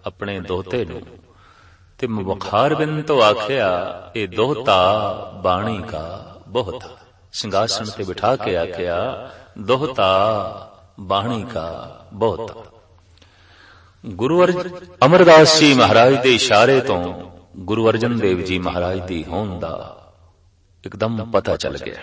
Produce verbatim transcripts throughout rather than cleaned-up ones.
अपने दोहते नूं ते मुखार बिन तो आखिया ए दोहता बाणी का बहुता। सिंघासन ते बिठा के आखिया दोहता बाणी का बहुता। गुरु अमरदास जी महाराज दे इशारे तो गुरु अर्जन देव जी महाराज दी होंद दा एकदम पता चल गया।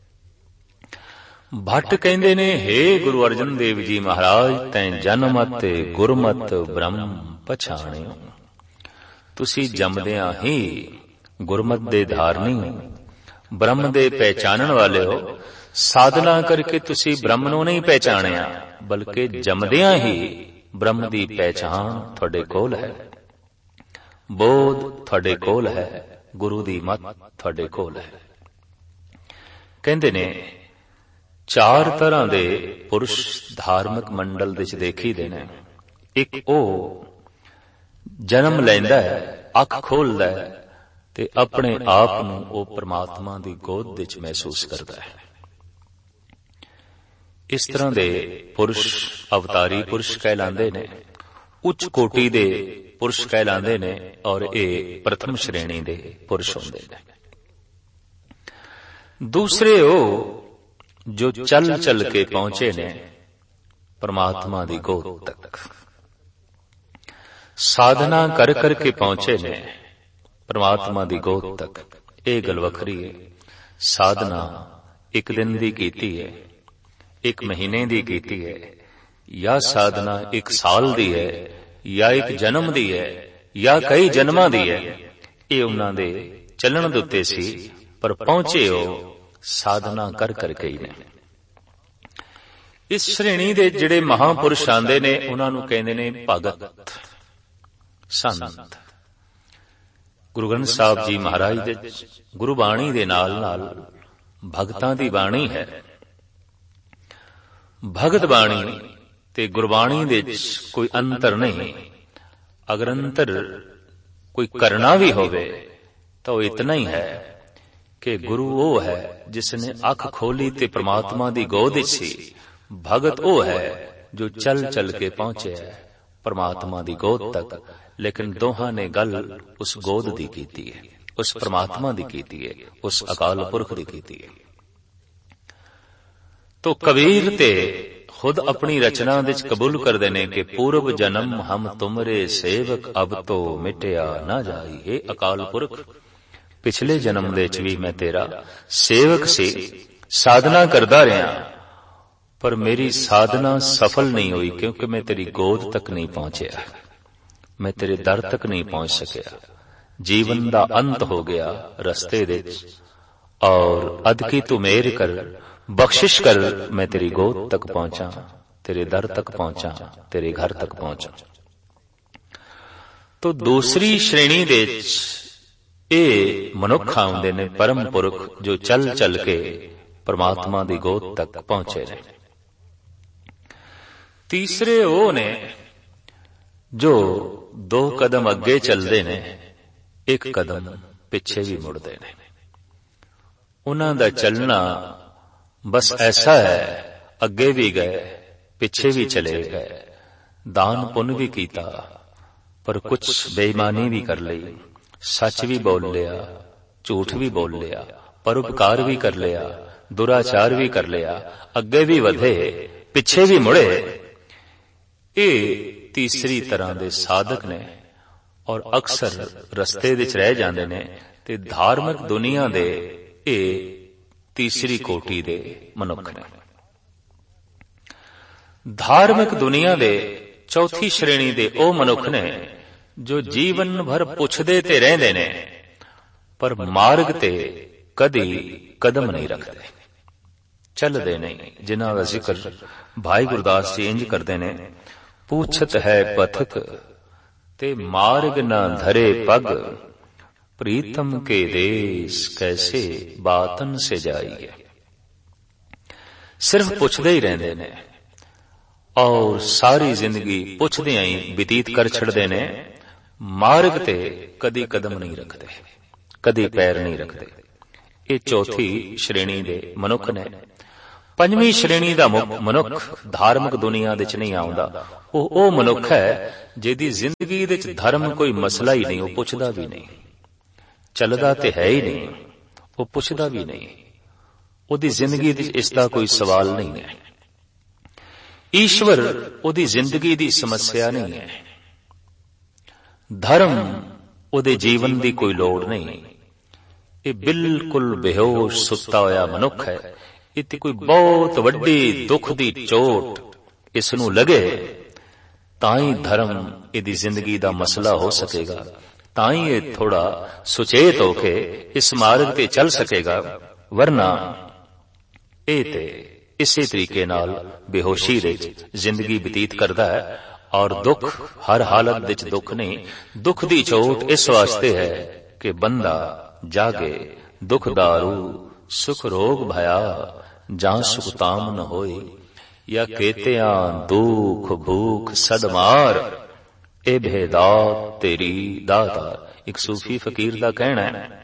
भट्ट कहंदे ने, हे गुरु अर्जन देव जी महाराज, तैं जन्मत गुरमत ब्रह्म पछाणियो। तुसी जमदियां ही गुरमत दे धारनी हो, ब्रह्म दे पहचानण वाले हो। साधना करके तुसी ब्रह्म नूं नहीं पहचानिया, बल्कि जमदियां ही ब्रह्म दी पहचान तुहाडे कोल है, बोध तुहाडे कोल है, गुरु दी मत तुहाडे कोल है। कहंदे ने चार तरह दे पुरुष धार्मिक मंडल विच देखी दे ने। एक ओ जन्म लैंदा है, अख खोलदा है ते अपने आप नूं ओ परमात्मा दी गोद विच महसूस करदा है। इस तरह दे पुरुष अवतारी पुरुष कहलांदे ने, उच्च कोटि दे पुरुष कहलांदे ने, और ए प्रथम श्रेणी दे पुरुष हुंदे ने। दूसरे ओ जो चल चल के पहुंचे ने परमात्मा दी गोद तक, साधना कर कर के पहुंचे ने परमात्मा दी गोद तक। ये गल वखरी है। साधना एक दिन दी कीती है, एक महीने दी कीती है, या साधना एक साल दी है, या एक जन्म दी है, या कई जन्मां दी है। ये उन्हां दे चलण दे उत्ते सी, पर पहुंचे हो साधना कर कर के ही ने। इस श्रेणी दे जिहड़े महापुरुष आंदे ने, उन्हां नूं कहंदे ने भगत संत। गुरु ग्रंथ साहब जी महाराज दे गुरु बाणी दे नाल नाल भगतां दी बाणी है। भगत बाणी ते गुरबाणी दे कोई अंतर नहीं। अगर अंतर कोई करना भी होवे तो इतना ही है कि गुरु वो है जिसने अख खोली ते परमात्मा दी गोद सी। भगत वो है जो चल चल के पहुंचे है परमात्मा दी गोद तक। लेकिन दोहां ने गल उस गोद दी कीती है, उस परमात्मा दी कीती है, उस अकाल पुरख दी कीती है। तो कबीर ते खुद अपनी रचना विच कबूल कर देने कि पूर्व जन्म हम तुमरे सेवक, अब तो मिटिया ना जाई। हे अकाल पुरख, पिछले जन्म दे च भी मैं तेरा सेवक सी, साधना करदा रहा, पर मेरी साधना सफल नहीं हुई क्योंकि मैं तेरी गोद तक नहीं पहुंचया, मैं तेरे दर तक नहीं पहुंच सकिया। जीवन दा अंत हो गया रस्ते दे, और अद की तू मेहर कर, बख्शिश कर, मैं तेरी गोद तक पहुंचा, तेरे दर तक पहुंचा, तेरे घर तक पहुंचा। तो दूसरी श्रेणी दे ए मनुख आउंदे ने परम पुरख जो चल चल के परमात्मा दी गोद तक पहुंचे ने। तीसरे वो ने जो दो कदम अगे चलते ने, एक कदम पिछे भी मुड़ते ने। उन्हां दा चलना बस ऐसा है, अगे भी गए पिछे भी चले गए, दान पुण्य भी कीता, पर कुछ बेईमानी भी कर ली, सच भी बोल लिया, झूठ भी बोल लिया, परोपकार भी कर लिया, दुराचार भी कर लिया, अगे भी वधे पिछे भी मुड़े। ये तीसरी तरह दे साधक ने, और अक्सर रस्ते विच रह जांदे ने। ते धार्मिक दुनिया दे ये तीसरी कोटि दे मनुख ने। धार्मिक दुनिया दे चौथी श्रेणी दे ओ मनुख ने जो जीवन भर पुछदे ते रहंदे ने, पर मार्ग ते कदी कदम नहीं रखते, चलदे नहीं। जिन्हां दा जिक्र भाई गुरदास जी इंज करदे ने, पूछत है पथक ते मार्ग न धरे पग, प्रीतम के देश कैसे बातन से जाइए। सिर्फ पुछदे ही रहंदे ने और सारी जिंदगी पुछदे ही व्यतीत कर छड़दे ने, मार्ग ते कदी कदम नहीं रखते, कदी पैर नहीं रखते। ये चौथी श्रेणी दे मनुख ने। ਪੰਜਵੀਂ ਸ਼੍ਰੇਣੀ ਦਾ ਮਨੁੱਖ ਧਾਰਮਿਕ ਦੁਨੀਆ ਦੇ ਚ ਨਹੀਂ ਆਉਂਦਾ। ਉਹ ਉਹ ਮਨੁੱਖ ਹੈ ਜਿਹਦੀ ਜ਼ਿੰਦਗੀ ਦੇ ਚ ਧਰਮ ਕੋਈ ਮਸਲਾ ਹੀ ਨਹੀਂ, ਉਹ ਪੁੱਛਦਾ ਵੀ ਨਹੀਂ, ਚੱਲਦਾ ਤੇ ਹੈ ਹੀ ਨਹੀਂ, ਉਹ ਪੁੱਛਦਾ ਵੀ ਨਹੀਂ, ਉਹਦੀ ਜ਼ਿੰਦਗੀ ਵਿੱਚ ਇਸ ਦਾ ਕੋਈ ਸਵਾਲ ਨਹੀਂ ਹੈ। ਈਸ਼ਵਰ ਉਹਦੀ ਜ਼ਿੰਦਗੀ ਦੀ ਸਮੱਸਿਆ ਨਹੀਂ ਹੈ, ਧਰਮ ਉਹਦੇ ਜੀਵਨ ਦੀ ਕੋਈ ਲੋੜ ਨਹੀਂ। ਇਹ ਬਿਲਕੁਲ ਬੇਹੋਸ਼ ਸੁੱਤਾ ਹੋਇਆ ਮਨੁੱਖ ਹੈ। ਇੱਥੇ ਕੋਈ ਬਹੁਤ ਵੱਡੀ ਦੁੱਖ ਦੀ ਚੋਟ ਇਸ ਨੂੰ ਲੱਗੇ ਤਾਂ ਹੀ ਧਰਮ ਇਹਦੀ ਜ਼ਿੰਦਗੀ ਦਾ ਮਸਲਾ ਹੋ ਸਕੇਗਾ, ਤਾਂ ਹੀ ਇਹ ਥੋੜਾ ਸੁਚੇਤ ਹੋ ਕੇ ਇਸ ਮਾਰਗ ਤੇ ਚੱਲ ਸਕੇਗਾ, ਵਰਨਾ ਇਹ ਤੇ ਇਸੇ ਤਰੀਕੇ ਨਾਲ ਬੇਹੋਸ਼ੀ ਵਿੱਚ ਜ਼ਿੰਦਗੀ ਬਤੀਤ ਕਰਦਾ ਹੈ। ਔਰ ਦੁੱਖ ਹਰ ਹਾਲਤ ਵਿੱਚ ਦੁੱਖ ਨਹੀਂ, ਦੁੱਖ ਦੀ ਚੋਟ ਇਸ ਵਾਸਤੇ ਹੈ ਕਿ ਬੰਦਾ ਜਾਗੇ ਦੁੱਖ ਦਾਰੂ ਸੁਖ ਰੋਗ ਭਇਆ ਜਾਂ ਸੁਖ ਤਾਮ ਨ ਹੋਏ, ਜਾਂ ਕੇਤਿਆਂ ਦੁਖ ਭੂਖ ਸਦਮਾਰ ਇਹ ਭੇਦਾਤ ਤੇਰੀ ਦਾਤਾ। ਇੱਕ ਸੂਫੀ ਫਕੀਰ ਦਾ ਕਹਿਣਾ ਹੈ,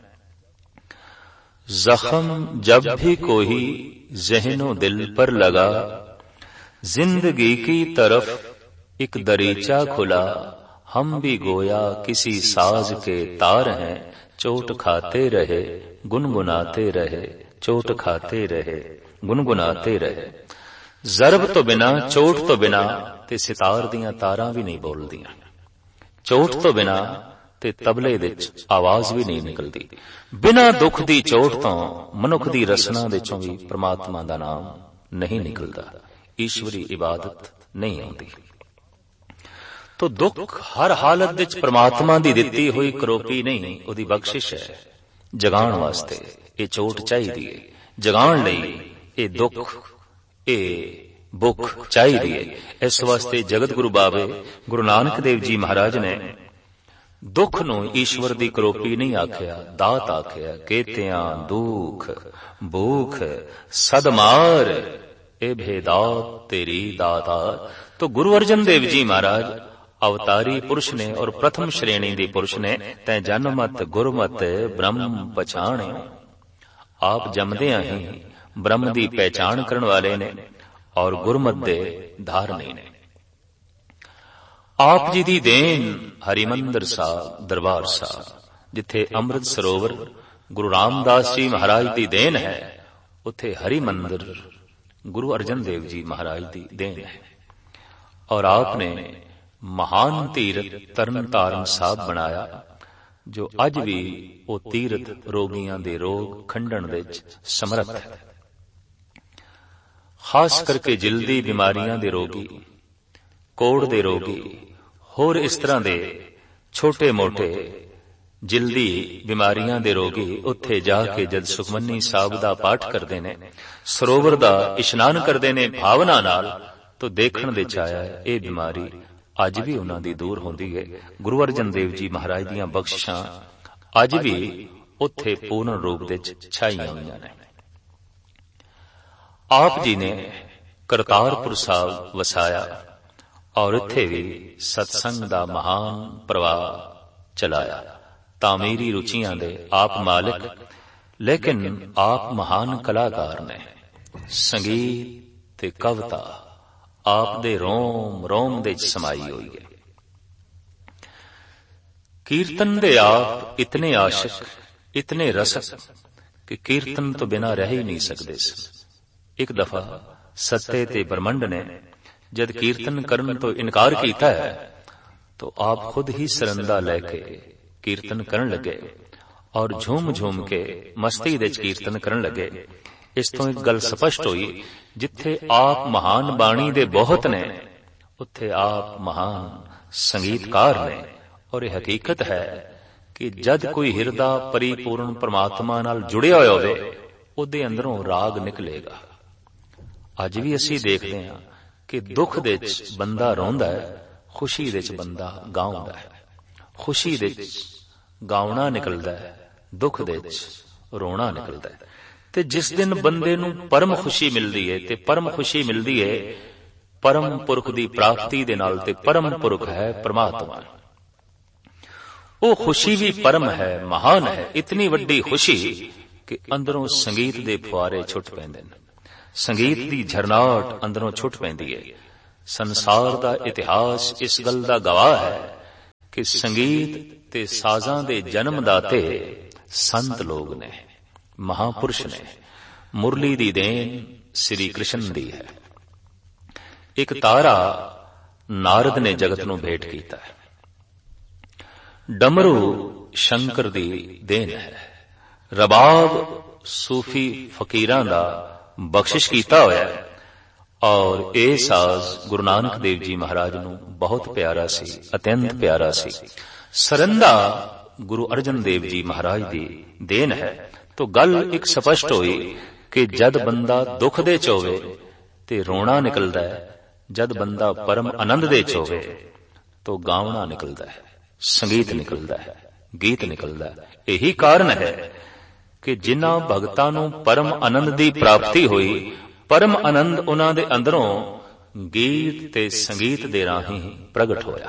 ਜ਼ਖਮ ਜਬ भी कोई ज़हनो दिल पर लगा, जिंदगी की तरफ एक दरीचा खुला, हम भी गोया किसी साज के तार हैं, चोट खाते रहे गुनगुनाते रहे, चोट खाते रहे गुनगुनाते रहे। ਜ਼ਰਬ ਤੋਂ ਬਿਨਾ, ਚੋਟ ਤੋਂ ਬਿਨਾ ਤੇ ਸਿਤਾਰ ਦੀਆਂ ਤਾਰਾਂ ਵੀ ਨਹੀਂ ਬੋਲਦੀਆਂ, ਚੋਟ ਤੋਂ ਬਿਨਾ ਤੇ ਤਬਲੇ ਵਿੱਚ ਆਵਾਜ਼ ਵੀ ਨਹੀਂ ਨਿਕਲਦੀ। ਬਿਨਾਂ ਦੁੱਖ ਦੀ ਚੋਟ ਤੋਂ ਮਨੁੱਖ ਦੀ ਰਸਨਾ ਦੇ ਚੋਂ ਵੀ ਪ੍ਰਮਾਤਮਾ ਦਾ ਨਾਮ ਨਹੀਂ ਨਿਕਲਦਾ, ਈਸ਼ਵਰੀ ਇਬਾਦਤ ਨਹੀਂ ਆਉਂਦੀ। ਤੋ ਦੁੱਖ ਹਰ ਹਾਲਤ ਵਿੱਚ ਪ੍ਰਮਾਤਮਾ ਦੀ ਦਿੱਤੀ ਹੋਈ ਕਰੋਪੀ ਨਹੀਂ, ਉਹਦੀ ਬਖਸ਼ਿਸ਼ ਹੈ। ਜਗਾਉਣ ਵਾਸਤੇ ਇਹ ਚੋਟ ਚਾਹੀਦੀ ਹੈ, ਜਗਾਉਣ ਲਈ ਇਹ ਦੁੱਖ, ਇਹ ਭੁੱਖ ਚਾਹੀਦੀ ਹੈ। ਇਸ ਵਾਸਤੇ ਜਗਤ ਗੁਰੂ ਬਾਬੇ ਗੁਰੂ ਨਾਨਕ ਦੇਵ ਜੀ ਮਹਾਰਾਜ ਨੇ ਦੁੱਖ ਨੂੰ ਈਸ਼ਵਰ ਦੀ ਕਰੋਪੀ ਨਹੀਂ ਆਖਿਆ, ਦਾਤ ਆਖਿਆ। ਕੇਤਿਆਂ ਦੁਖ ਭੂਖ ਸਦਮਾਰ ਇਹ ਭੇਦਾਤ ਤੇਰੀ ਦਾਤਾ। तो गुरु अर्जन देव जी महाराज अवतारी पुरुष ने और प्रथम श्रेणी दी पुरुष ने तै जनमत गुरमत ब्रह्म पछाण। आप जमदियां ही ब्रह्म दी पहचान करने वाले ने और गुरमत दे धारनी ने। आप जी दी देन हरिमंदिर साहब दरबार साहब जिथे अमृत सरोवर गुरु रामदास जी महाराज दी देन है, उथे हरिमंदिर गुरु अर्जन देव जी महाराज दी देन है। और आपने महान तीरथ तरन तारण साहब बनाया, जो अज भी वो तीरथ रोगियां दे रोग खंडन विच समर्थ है। खास करके जिल्दी बीमारियां दे रोगी, कोड़ दे रोगी, होर इस तरह दे छोटे मोटे जिल्दी बीमारियां दे रोगी उत्थे जाके जद सुखमनी साहब दा पाठ करदे ने, सरोवर दा इशनान करदे ने भावना नाल, तो देखण दे आया है ये बीमारी अज भी उन्हां दी दूर होंदी है। गुरु अर्जन देव जी महाराज दीयां बख्शिशां अज भी उत्थे पूर्ण रूप दे छाईयां होईयां ने। आप जी ने करतारपुर साहब वसाया और इत्थे भी सत्संग दा महान प्रवाह चलाया। तामीरी रुचियां दे आप मालिक, लेकिन आप महान कलाकार ने। संगीत ते कविता आप दे रोम रोम दे समाई हुई है। कीर्तन दे आप इतने आशिक, इतने रसक कि कीर्तन तो बिना रह ही नहीं सकते। एक दफा सत्ते ते ब्रह्मंड ने जद कीर्तन करन तो इनकार किया है, तो आप खुद ही सरंदा लेके कीर्तन करन लगे और झूम झूम के मस्ती दे कीर्तन करन लगे। इस तो एक गल स्पष्ट हुई, जिथे आप महान बाणी दे बहुत ने, उत्थे आप महान संगीतकार ने। और यह हकीकत है कि जद कोई हिरदा परिपूर्ण परमात्मा नाल जुड़िया होया होवे, उहदे अंदरों राग निकलेगा। अज भी असीं देखते हैं कि दुख दे विच बंदा रोंदा है, खुशी दे विच बंदा गाउंदा है। खुशी दे विच गाउणा निकलदा है, दुख दे विच रोना निकलदा है। ते जिस दिन बंदे नूं परम खुशी मिलदी है, ते परम खुशी मिलदी है परम पुरख दी प्राप्ति दे नाल, ते परम पुरख है परमात्मा। वो खुशी भी परम है, महान है। इतनी वड्डी खुशी कि अंदरों संगीत दे फुआरे छुट पैंदे ने। ਸੰਗੀਤ ਦੀ ਝਰਨਾਟ ਅੰਦਰੋਂ ਛੁੱਟ ਪੈਂਦੀ ਹੈ। ਸੰਸਾਰ ਦਾ ਇਤਿਹਾਸ ਇਸ ਗੱਲ ਦਾ ਗਵਾਹ ਹੈ ਕਿ ਸੰਗੀਤ ਤੇ ਸਾਜ਼ਾਂ ਦੇ ਜਨਮਦਾਤੇ ਸੰਤ ਲੋਕ ਨੇ, ਮਹਾਪੁਰਸ਼ ਨੇ। ਮੁਰਲੀ ਦੀ ਦੇਣ ਸ੍ਰੀ ਕ੍ਰਿਸ਼ਨ ਦੀ ਹੈ। ਇੱਕ ਤਾਰਾ ਨਾਰਦ ਨੇ ਜਗਤ ਨੂੰ ਭੇਟ ਕੀਤਾ ਹੈ। ਡਮਰੂ ਸ਼ੰਕਰ ਦੀ ਦੇਣ ਹੈ। ਰਬਾਬ ਸੂਫੀ ਫਕੀਰਾਂ ਦਾ ਬਖਸ਼ਿਸ਼ ਕੀਤਾ ਹੋਇਆ ਹੈ ਔਰ ਇਹ ਸਾਜ਼ ਗੁਰੂ ਨਾਨਕ ਦੇਵ ਜੀ ਮਹਾਰਾਜ ਨੂੰ ਬਹੁਤ ਪਿਆਰਾ ਸੀ, ਅਤਿਅੰਤ ਪਿਆਰਾ ਸੀ। ਸਰੰਦਾ ਗੁਰੂ ਅਰਜਨ ਦੇਵ ਜੀ ਮਹਾਰਾਜ ਦੀ ਦੇਣ ਹੈ। ਤੋ ਗੱਲ ਇੱਕ ਸਪਸ਼ਟ ਹੋਈ ਕਿ ਜਦ ਬੰਦਾ ਦੁੱਖ ਦੇ ਚ ਹੋਵੇ ਤੇ ਰੋਣਾ ਨਿਕਲਦਾ ਹੈ, ਜਦ ਬੰਦਾ ਪਰਮ ਆਨੰਦ ਦੇ ਚ ਹੋਵੇ ਤੋ ਗਾਵਣਾ ਨਿਕਲਦਾ ਹੈ, ਸੰਗੀਤ ਨਿਕਲਦਾ ਹੈ, ਗੀਤ ਨਿਕਲਦਾ ਹੈ। ਇਹੀ ਕਾਰਨ ਹੈ ਕਿ ਜਿਨ੍ਹਾਂ ਭਗਤਾਂ ਨੂੰ ਪਰਮ ਆਨੰਦ ਦੀ ਪ੍ਰਾਪਤੀ ਹੋਈ, ਪਰਮ ਆਨੰਦ ਉਹਨਾਂ ਦੇ ਅੰਦਰੋਂ ਗੀਤ ਤੇ ਸੰਗੀਤ ਦੇ ਰਾਹੀਂ ਪ੍ਰਗਟ ਹੋਇਆ।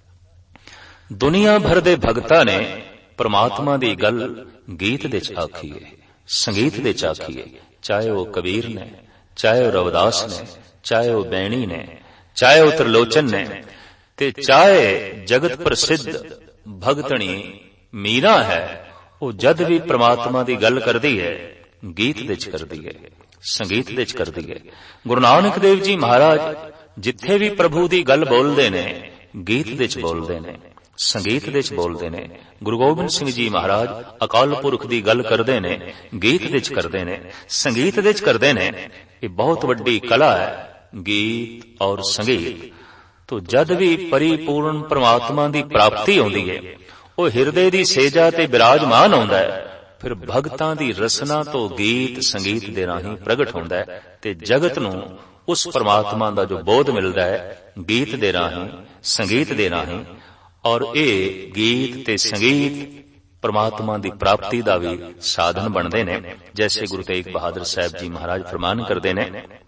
ਦੁਨੀਆ ਭਰ ਦੇ ਭਗਤਾਂ ਨੇ ਪ੍ਰਮਾਤਮਾ ਦੀ ਗੱਲ ਗੀਤ ਦੇ ਚ ਆਖੀ ਹੈ, ਸੰਗੀਤ ਦੇ ਚ ਆਖੀ ਹੈ। ਚਾਹੇ ਉਹ ਕਬੀਰ ਨੇ, ਚਾਹੇ ਉਹ ਰਵਿਦਾਸ ਨੇ, ਚਾਹੇ ਉਹ ਬੈਣੀ ਨੇ, ਚਾਹੇ ਉਹ ਤ੍ਰਿਲੋਚਨ ਨੇ, ਤੇ ਚਾਹੇ ਜਗਤ ਪ੍ਰਸਿੱਧ ਭਗਤਣੀ ਮੀਰਾ ਹੈ। ਉਹ ਜਦ ਵੀ ਪ੍ਰਮਾਤਮਾ ਦੀ ਗੱਲ ਕਰਦੀ ਹੈ ਗੀਤ ਦੇ ਚ ਕਰਦੀ ਹੈ, ਸੰਗੀਤ ਦੇ ਚ ਕਰਦੀ ਹੈ। ਗੁਰੂ ਨਾਨਕ ਦੇਵ ਜੀ ਮਹਾਰਾਜ ਜਿੱਥੇ ਵੀ ਪ੍ਰਭੂ ਦੀ ਗੱਲ ਬੋਲਦੇ ਨੇ ਗੀਤ ਦੇ ਚ ਬੋਲਦੇ ਨੇ, ਸੰਗੀਤ ਦੇ ਚ ਬੋਲਦੇ ਨੇ। ਗੁਰੂ ਗੋਬਿੰਦ ਸਿੰਘ ਜੀ ਮਹਾਰਾਜ ਅਕਾਲ ਪੁਰਖ ਦੀ ਗੱਲ ਕਰਦੇ ਨੇ, ਗੀਤ ਦੇ ਚ ਕਰਦੇ ਨੇ, ਸੰਗੀਤ ਦੇ ਚ ਕਰਦੇ ਨੇ। ਇਹ ਬਹੁਤ ਵੱਡੀ ਕਲਾ ਹੈ, ਗੀਤ ਔਰ ਸੰਗੀਤ। ਤੋ ਜਦ ਵੀ ਪਰਿਪੂਰਨ ਪ੍ਰਮਾਤਮਾ ਦੀ ਪ੍ਰਾਪਤੀ ਆਉਂਦੀ ਹੈ, ਉਹ ਹਿਰਦੇ ਦੀ ਸੇਜਾ ਤੇ ਬਿਰਾਜਮਾਨ ਆਉਂਦਾ ਹੈ, ਫਿਰ ਭਗਤਾਂ ਦੀ ਰਸਨਾ ਤੋਂ ਗੀਤ ਸੰਗੀਤ ਦੇ ਰਾਹੀਂ ਪ੍ਰਗਟ ਹੁੰਦਾ ਹੈ ਤੇ ਜਗਤ ਨੂੰ ਉਸ ਪ੍ਰਮਾਤਮਾ ਦਾ ਜੋ ਬੋਧ ਮਿਲਦਾ ਹੈ ਗੀਤ ਦੇ ਰਾਹੀਂ, ਸੰਗੀਤ ਦੇ ਰਾਹੀਂ। ਔਰ ਇਹ ਗੀਤ ਤੇ ਸੰਗੀਤ ਪ੍ਰਮਾਤਮਾ ਦੀ ਪ੍ਰਾਪਤੀ ਦਾ ਵੀ ਸਾਧਨ ਬਣਦੇ ਨੇ। ਜੈਸੇ ਗੁਰੂ ਤੇਗ ਬਹਾਦਰ ਸਾਹਿਬ ਜੀ ਮਹਾਰਾਜ ਫਰਮਾਨ ਕਰਦੇ ਨੇ,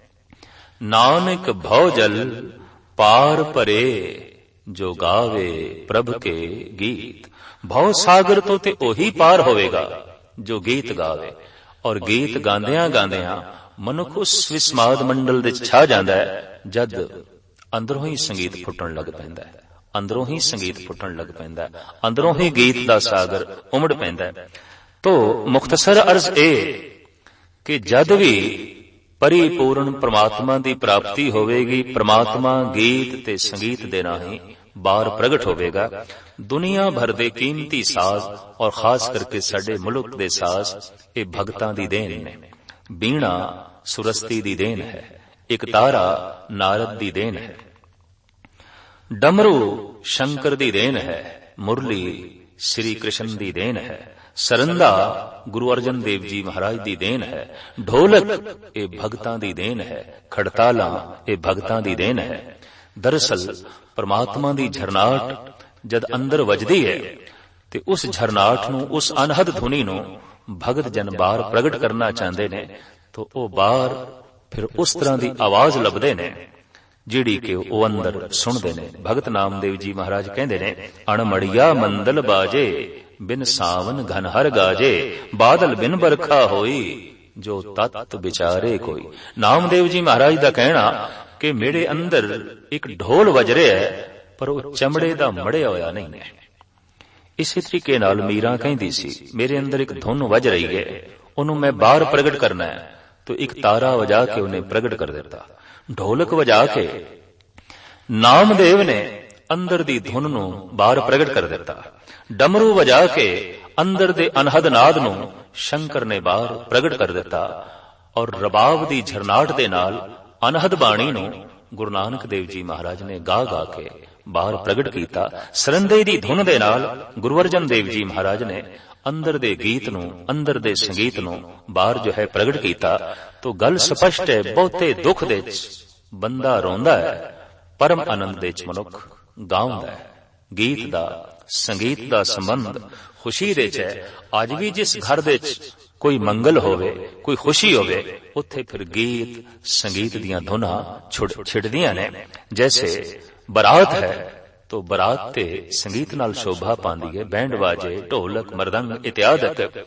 ਨਾਨਕ ਭਉ ਜਲ ਪਾਰ ਪਰੇ ਜੋ ਗਾਵੇ ਪ੍ਰਭ ਕੇ ਗੀਤ। ਭਉ ਸਾਗਰ ਤੋਂ ਤੇ ਉਹੀ ਪਾਰ ਹੋਵੇਗਾ ਜੋ ਗੀਤ ਗਾਵੇ। ਔਰ ਗੀਤ ਗਾਉਂਦਿਆਂ ਗਾਉਂਦਿਆਂ ਮਨੁੱਖ ਉਸ ਵਿਸਮਾਦ ਮੰਡਲ ਦੇ ਛਾ ਜਾਂਦਾ ਹੈ ਜਦ ਅੰਦਰੋਂ ਹੀ ਸੰਗੀਤ ਫੁੱਟਣ ਲੱਗ ਪੈਂਦਾ ਹੈ, ਅੰਦਰੋਂ ਹੀ ਸੰਗੀਤ ਫੁੱਟਣ ਲੱਗ ਪੈਂਦਾ, ਅੰਦਰੋਂ ਹੀ ਗੀਤ ਦਾ ਸਾਗਰ ਉਮੜ ਪੈਂਦਾ। ਤੋ ਮੁਖਤਸਰ ਅਰਜ਼ ਇਹ ਕਿ ਜਦ ਵੀ ਪਰਿਪੂਰਨ ਪ੍ਰਮਾਤਮਾ ਦੀ ਪ੍ਰਾਪਤੀ ਹੋਵੇਗੀ, ਪ੍ਰਮਾਤਮਾ ਗੀਤ ਤੇ ਸੰਗੀਤ ਦੇ ਰਾਹੀਂ ਬਾਹਰ ਪ੍ਰਗਟ ਹੋਵੇਗਾ। ਦੁਨੀਆ ਭਰ ਦੇ ਕੀਮਤੀ ਸਾਜ਼ ਔਰ ਖਾਸ ਕਰਕੇ ਸਾਡੇ ਮੁਲਕ ਦੇ ਸਾਜ਼ ਇਹ ਭਗਤਾਂ ਦੀ ਦੇਣ ਨੇ। ਬੀਣਾ ਸੁਰਸਤੀ ਦੀ ਦੇਣ ਹੈ, ਇੱਕ ਤਾਰਾ ਨਾਰਦ ਦੀ ਦੇਣ ਹੈ, ਡਮਰੂ ਸ਼ੰਕਰ ਦੀ ਦੇਣ ਹੈ, ਮੁਰਲੀ ਸ੍ਰੀ ਕ੍ਰਿਸ਼ਨ ਦੀ ਦੇਣ ਹੈ, ਸਰੰਦਾ ਗੁਰੂ ਅਰਜਨ ਦੇਵ ਜੀ ਮਹਾਰਾਜ ਦੀ ਦੇਣ ਹੈ, ਢੋਲਕ ਇਹ ਭਗਤਾਂ ਦੀ ਦੇਣ ਹੈ, ਖੜਤਾਲਾਂ ਇਹ ਭਗਤਾਂ ਦੀ ਦੇਣ ਹੈ। ਦਰਅਸਲ ਪਰਮਾਤਮਾ ਦੀ ਝਰਨਾਟ ਜਦ ਅੰਦਰ ਵੱਜਦੀ ਹੈ ਤੇ ਉਸ ਝਰਨਾਟ ਨੂੰ, ਉਸ ਅਨਹਦ ਧੁਨੀ ਨੂੰ ਭਗਤ ਜਨ ਬਾਹਰ ਪ੍ਰਗਟ ਕਰਨਾ ਚਾਹੁੰਦੇ ਨੇ ਤਾਂ ਉਹ ਬਾਹਰ ਫਿਰ ਉਸ ਤਰ੍ਹਾਂ ਦੀ ਆਵਾਜ਼ ਲੱਭਦੇ ਨੇ ਜਿਹੜੀ ਕਿ ਉਹ ਅੰਦਰ ਸੁਣਦੇ ਨੇ। ਭਗਤ ਨਾਮਦੇਵ ਜੀ ਮਹਾਰਾਜ ਕਹਿੰਦੇ ਨੇ, ਅਣਮੜੀਆ ਮੰਦਲ ਬਾਜੇ ਬਿਨ ਸਾਵਨ ਘਨ ਹਰ ਗਾਜੇ, ਬਾਦਲ ਬਿਨ ਬਰਖਾ ਹੋਈ ਜੋ ਤਤ ਵਿਚਾਰੇ ਕੋਈ। ਨਾਮਦੇਵ ਜੀ ਮਹਾਰਾਜ ਦਾ ਕਹਿਣਾ ਕਿ ਮੇਰੇ ਅੰਦਰ ਇੱਕ ਢੋਲ ਵੱਜ ਰਿਹਾ ਹੈ ਪਰ ਉਹ ਚਮੜੇ ਦਾ ਮੜਿਆ ਹੋਇਆ ਨਹੀਂ ਹੈ। ਇਸੇ ਤਰੀਕੇ ਨਾਲ ਮੀਰਾ ਕਹਿੰਦੀ ਸੀ, ਮੇਰੇ ਅੰਦਰ ਇੱਕ ਧੁਨ ਵੱਜ ਰਹੀ ਹੈ, ਉਹਨੂੰ ਮੈਂ ਬਾਹਰ ਪ੍ਰਗਟ ਕਰਨਾ ਹੈ। ਤੋ ਇੱਕ ਤਾਰਾ ਵਜਾ ਕੇ ਉਹਨੇ ਪ੍ਰਗਟ ਕਰ ਦਿੱਤਾ, ਢੋਲਕ ਵਜਾ ਕੇ ਨਾਮਦੇਵ ਨੇ ਅੰਦਰ ਦੀ ਧੁਨ ਨੂੰ ਬਾਹਰ ਪ੍ਰਗਟ ਕਰ ਦਿੱਤਾ, ਡਮਰੂ ਵਜਾ ਕੇ ਅੰਦਰ ਦੇ ਅਨਹਦ ਨਾਦ ਨੂੰ ਸ਼ੰਕਰ ਨੇ ਬਾਹਰ ਪ੍ਰਗਟ ਕਰ ਦਿੱਤਾ, ਔਰ ਰਬਾਬ ਦੀ ਝਰਨਾਟ ਦੇ ਨਾਲ ਅਨਹਦ ਬਾਣੀ ਨੂੰ ਗੁਰੂ ਨਾਨਕ ਦੇਵ ਜੀ ਮਹਾਰਾਜ ਨੇ ਗਾ ਗਾ ਕੇ ਬਾਹਰ ਪ੍ਰਗਟ ਕੀਤਾ। ਸਰੰਦੇ ਦੀ ਧੁਨ ਦੇ ਨਾਲ ਗੁਰੂ ਅਰਜਨ ਦੇਵ ਜੀ ਮਹਾਰਾਜ ਨੇ ਅੰਦਰ ਦੇ ਗੀਤ ਨੂੰ, ਅੰਦਰ ਦੇ ਸੰਗੀਤ ਨੂੰ ਬਾਹਰ ਜੋ ਹੈ ਪ੍ਰਗਟ ਕੀਤਾ। ਤੋ ਗੱਲ ਸਪਸ਼ਟ ਹੈ, ਬਹੁਤੇ ਦੁੱਖ ਦੇ ਵਿੱਚ ਬੰਦਾ ਰੋਂਦਾ ਹੈ, ਪਰਮ ਆਨੰਦ ਦੇ ਵਿੱਚ ਮਨੁੱਖ ਗਾਉਂਦਾ ਹੈ। ਗੀਤ ਦਾ ਸੰਗੀਤ ਦਾ ਸੰਬੰਧ ਖੁਸ਼ੀ ਦੇ ਚ ਹੈ। ਅੱਜ ਵੀ ਜਿਸ ਘਰ ਦੇ ਵਿੱਚ ਕੋਈ ਮੰਗਲ ਹੋਵੇ, ਕੋਈ ਖੁਸ਼ੀ ਹੋਵੇ, ਉੱਥੇ ਫਿਰ ਗੀਤ ਸੰਗੀਤ ਦੀਆਂ ਧੁਨਾਂ ਛਿੜਦੀਆਂ ਨੇ। ਜੈਸੇ ਬਰਾਤ ਹੈ ਤੋ ਬਰਾਤ ਤੇ ਸੰਗੀਤ ਨਾਲ ਸ਼ੋਭਾ ਪਾਉਂਦੀ ਹੈ, ਬੈਂਡ ਬਾਜੇ, ਢੋਲਕ, ਮਰਦੰਗ ਇਤਿਆਦਿਕ।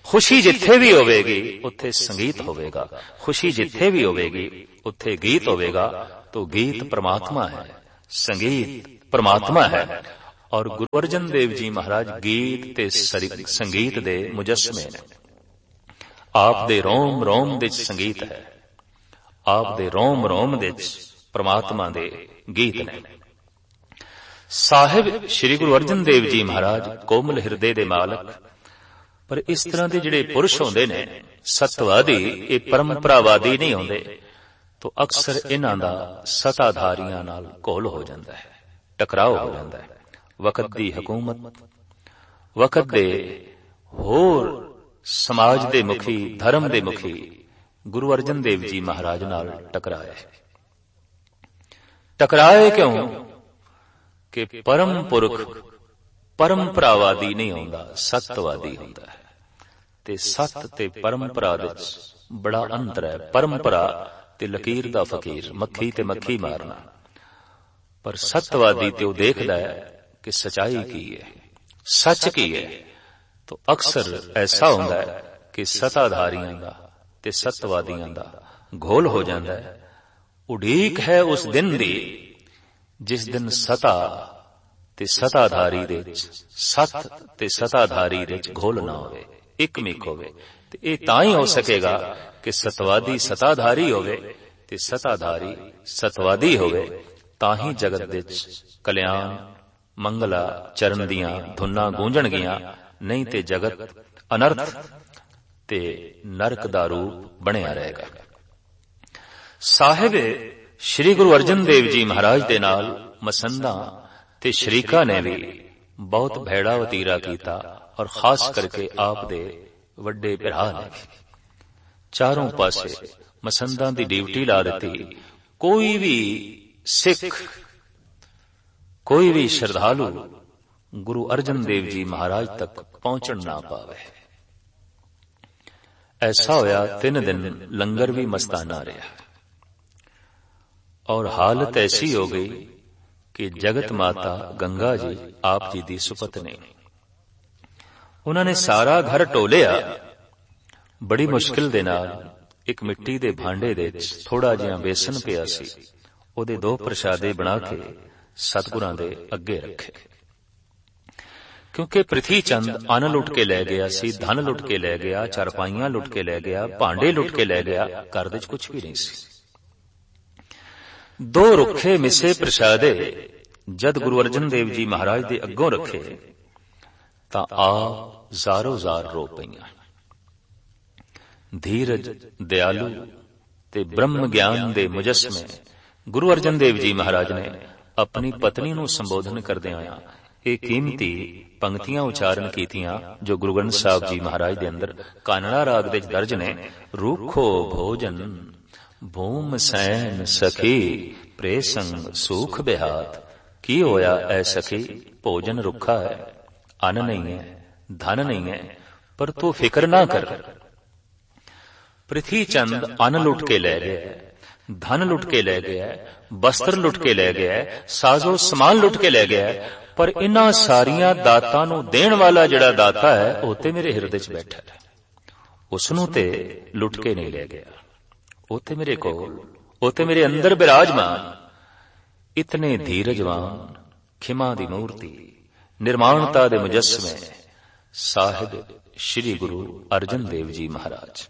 ਖੁਸ਼ੀ ਜਿੱਥੇ ਵੀ ਹੋਵੇਗੀ ਉੱਥੇ ਸੰਗੀਤ ਹੋਵੇਗਾ, ਖੁਸ਼ੀ ਜਿੱਥੇ ਵੀ ਹੋਵੇਗੀ ਉੱਥੇ ਗੀਤ ਹੋਵੇਗਾ। तो गीत परमात्मा है, संगीत परमात्मा है। और गुरु अर्जन देव जी महाराज गीत ते संगीत दे मुजस्मे ने। आप दे रोम रोम दे संगीत है, आप दे रोम रोम दे परमात्मा दे गीत ने। साहिब श्री गुरु अर्जन देव जी महाराज कोमल हिरदे दे मालक। पर इस तरह के जिहड़े पुरुष होंदे ने सतवादी, ये परंपरावादी नहीं होंदे, तो अक्सर इन्हां दा सताधारियां नाल घोल हो जांदा है, टकराव हो जांदा है। वक्त दी हुकूमत, वक्त दे होर समाज दे मुखी, धर्म दे मुखी गुरु अर्जन देव जी महाराज नाल टकराए। टकराए क्यों? कि परम पुरख परंपरावादी नहीं होंदा, सतवादी होंदा है। ते सत ते परंपरा दे बड़ा अंतर है। परंपरा ते लकीर दा फकीर, मक्खी ते मक्खी मारना। पर सत्यवादी ते वो देखदा है कि सच्चाई की है, सच की है। तो अक्सर ऐसा होंदा है कि सताधारियां दा ते सत्यवादियां दा घोल हो जांदा है। उड़ीक है उस दिन दी जिस दिन सता ते सताधारी दे सत ते सताधारी दे घोल ना होवे, एक मिक होवे। ते ये तां ही हो सकेगा कि सतवादी सताधारी होवे ते सताधारी सतवादी होवे, तां ही जगत विच कल्याण मंगला चरण दियां धुनां गूंजणगियां। नहीं ते जगत अनर्थ ते नरक दा रूप बनिया रहेगा। साहिब श्री गुरु अर्जन देव जी महाराज दे नाल मसंदा ते शरीका ने भी बहुत भैड़ा वतीरा कीता, और खास करके आप दे वड्डे भरा ने चारों पासे मसंदा दी ड्यूटी ला दी। कोई भी सिख, कोई भी श्रद्धालु गुरु अर्जन देव जी महाराज तक पहुंचन ना पावे। ऐसा होया तीन दिन लंगर भी मस्ताना रहा, और हालत ऐसी हो गई कि जगत माता गंगा जी आप जी दी सुपत्नी, उन्होंने सारा घर टोलिया। बड़ी मुश्किल दे नाल एक मिट्टी दे भांडे दे थोड़ा जिहा बेसन पिया सी, ओदे दो प्रशादे बना के सतगुरां दे अगे रखे। क्योंकि पृथ्वी चंद अन्न लुट के लै गया सी, धन लुट के लै गया, चारपाइयां लुट के लै गया, भांडे लुट के लै गया, घर दे कुछ भी नहीं सी। दो रुखे मिसे प्रशादे जद गुरु अर्जन देव जी महाराज दे अगों रखे तां आप ਜ਼ਾਰੋ ਜ਼ਾਰ रो पईयां। धीरज दयालु ते ब्रह्म ज्ञान दे मुजस्मे गुरु अर्जन देव जी महाराज ने अपनी पत्नी नूं संबोधन करदे आया ये कीमती पंक्तियां उचारण कीतियां जो गुरु ग्रंथ साहब जी महाराज दे अंदर कानड़ा राग दे दर्ज ने। रूखो भोजन भूम सैन सखी प्रेसंग सुख बिहात। की होया ऐ सखी, भोजन रुखा है, अन्न नहीं है, धन नहीं है, पर तू फिक्र ना कर। पृथ्वी चंद अन्न लुट के ले गया, धन लुट के ले गया, वस्त्र लुट के ले गया, साजो समान लुट के ले गया, पर इन्हां सारियां दातां नूं देण वाला जिहड़ा दाता है वो ते मेरे हिरदे च बैठा है, उसनूं ते लुट के नहीं ले गया, वो ते मेरे कोल, वो ते मेरे अंदर विराजमान। इतने धीरजवान, खिमा दी मूर्ति, निर्माणता दे मुजस्मे साहिब श्री गुरु अर्जन देव जी महाराज।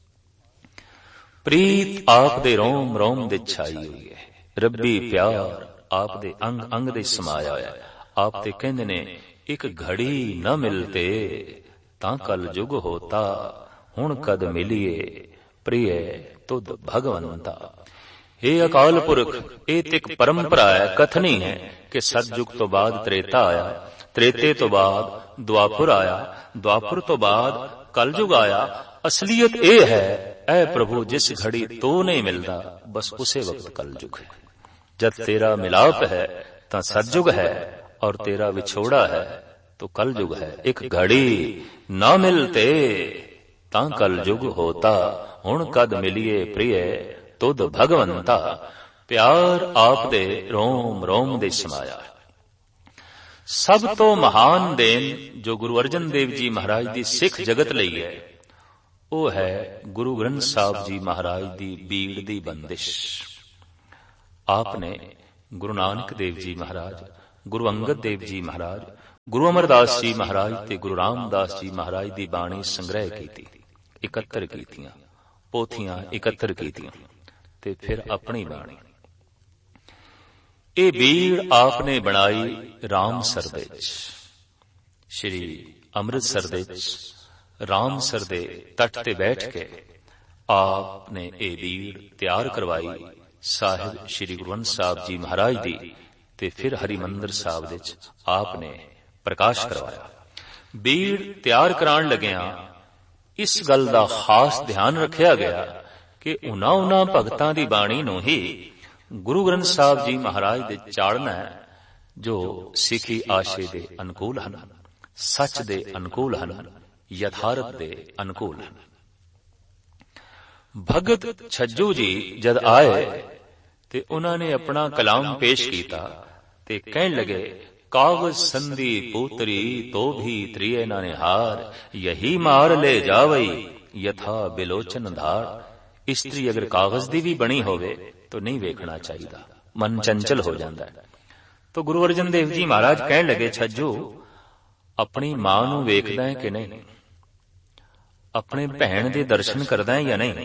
प्रीत आप दे रोम रोम दे छाई हुई है, रब्बी प्यार आप दे अंग अंग दे समाया होया। आप ते कहंदे ने एक घड़ी न मिलते तां कल जुग होता, हुण कद मिलिए प्रिय तुद भगवंता। हे अकाल पुरख, ये एक परंपरा है, कथनी है कि सतयुग तो बाद त्रेता आया, त्रेते तो बाद द्वापुर आया, द्वापुर तो बाद कलयुग आया। असलियत ये है ऐ प्रभु जिस घड़ी तो नहीं मिलता बस उसे वक्त कलयुग है। जब तेरा मिलाप है तो सतयुग है, और तेरा विछोड़ा है तो कलयुग है। एक घड़ी ना मिलते ता कलयुग होता, हुण कद मिलिए प्रिय तुद भगवंता। प्यार आप दे रोम रोम दे समाया। ਸਭ ਤੋਂ ਮਹਾਨ ਦੇਣ ਜੋ ਗੁਰੂ ਅਰਜਨ ਦੇਵ ਜੀ ਮਹਾਰਾਜ ਦੀ ਸਿੱਖ ਜਗਤ ਲਈ ਹੈ, ਉਹ ਹੈ ਗੁਰੂ ਗ੍ਰੰਥ ਸਾਹਿਬ ਜੀ ਮਹਾਰਾਜ ਦੀ ਬੀੜ ਦੀ ਬੰਦਿਸ਼। ਆਪ ਨੇ ਗੁਰੂ ਨਾਨਕ ਦੇਵ ਜੀ ਮਹਾਰਾਜ, ਗੁਰੂ ਅੰਗਦ ਦੇਵ ਜੀ ਮਹਾਰਾਜ, ਗੁਰੂ ਅਮਰਦਾਸ ਜੀ ਮਹਾਰਾਜ ਤੇ ਗੁਰੂ ਰਾਮਦਾਸ ਜੀ ਮਹਾਰਾਜ ਦੀ ਬਾਣੀ ਸੰਗ੍ਰਹਿ ਕੀਤੀ, ਇਕੱਤਰ ਕੀਤੀਆਂ, ਪੋਥੀਆਂ ਇਕੱਤਰ ਕੀਤੀਆਂ ਤੇ ਫਿਰ ਆਪਣੀ ਬਾਣੀ। ਇਹ ਬੀੜ ਆਪ ਨੇ ਬਣਾਈ ਰਾਮਸਰ ਦੇ ਵਿੱਚ, ਸ਼੍ਰੀ ਅੰਮ੍ਰਿਤਸਰ ਦੇ ਵਿੱਚ ਰਾਮਸਰ ਦੇ ਤੱਟ ਤੇ ਬੈਠ ਕੇ ਆਪ ਨੇ ਇਹ ਬੀੜ ਤਿਆਰ ਕਰਵਾਈ ਸਾਹਿਬ ਸ਼੍ਰੀ ਗੁਰੂ ਗ੍ਰੰਥ ਸਾਹਿਬ ਜੀ ਮਹਾਰਾਜ ਦੀ, ਤੇ ਫਿਰ ਹਰਿਮੰਦਰ ਸਾਹਿਬ ਦੇ ਵਿੱਚ ਆਪ ਨੇ ਪ੍ਰਕਾਸ਼ ਕਰਵਾਇਆ। ਬੀੜ ਤਿਆਰ ਕਰਾਉਣ ਲੱਗਿਆਂ ਇਸ ਗੱਲ ਦਾ ਖਾਸ ਧਿਆਨ ਰੱਖਿਆ ਗਿਆ ਕਿ ਉਹਨਾਂ ਉਹਨਾਂ ਭਗਤਾਂ ਦੀ ਬਾਣੀ ਨੂੰ ਹੀ ਗੁਰੂ ਗ੍ਰੰਥ ਸਾਹਿਬ ਜੀ ਮਹਾਰਾਜ ਦੇ ਚਾੜਨਾ ਹੈ ਜੋ ਸਿੱਖੀ ਆਸ਼ੇ ਦੇ ਅਨੁਕੂਲ ਹਨ, ਸੱਚ ਦੇ ਅਨੁਕੂਲ ਹਨ, ਯਥਾਰਥ ਦੇ ਅਨੁਕੂਲ ਹਨ। ਭਗਤ ਛੱਜੂ ਜੀ ਜਦ ਆਏ ਤੇ ਉਹਨਾਂ ਨੇ ਆਪਣਾ ਕਲਾਮ ਪੇਸ਼ ਕੀਤਾ ਤੇ ਕਹਿਣ ਲੱਗੇ, ਕਾਗਜ਼ ਸੰਧੀ ਪੂਤਰੀ ਤੋ ਵੀ ਤ੍ਰਿਏ ਨਾ ਨਿਹਾਰ, ਯਹੀ ਮਾਰ ਲੈ ਜਾਵਈ ਯਥਾ ਬਿਲੋਚਨ ਧਾਰ। ਇਸਤਰੀ ਅਗਰ ਕਾਗਜ਼ ਦੀ ਵੀ ਬਣੀ ਹੋਵੇ ਤਾਂ ਨਹੀਂ ਵੇਖਣਾ ਚਾਹੀਦਾ, ਮਨ ਚੰਚਲ ਹੋ ਜਾਂਦਾ ਹੈ। ਤਾਂ ਗੁਰੂ ਅਰਜਨ ਦੇਵ ਜੀ ਮਹਾਰਾਜ ਕਹਿਣ ਲੱਗੇ, ਛੱਜੂ ਆਪਣੀ ਮਾਂ ਨੂੰ ਵੇਖਦਾ ਹੈ ਕਿ ਨਹੀਂ, ਆਪਣੇ ਭੈਣ ਦੇ ਦਰਸ਼ਨ ਕਰਦਾ ਹੈ ਜਾਂ ਨਹੀਂ,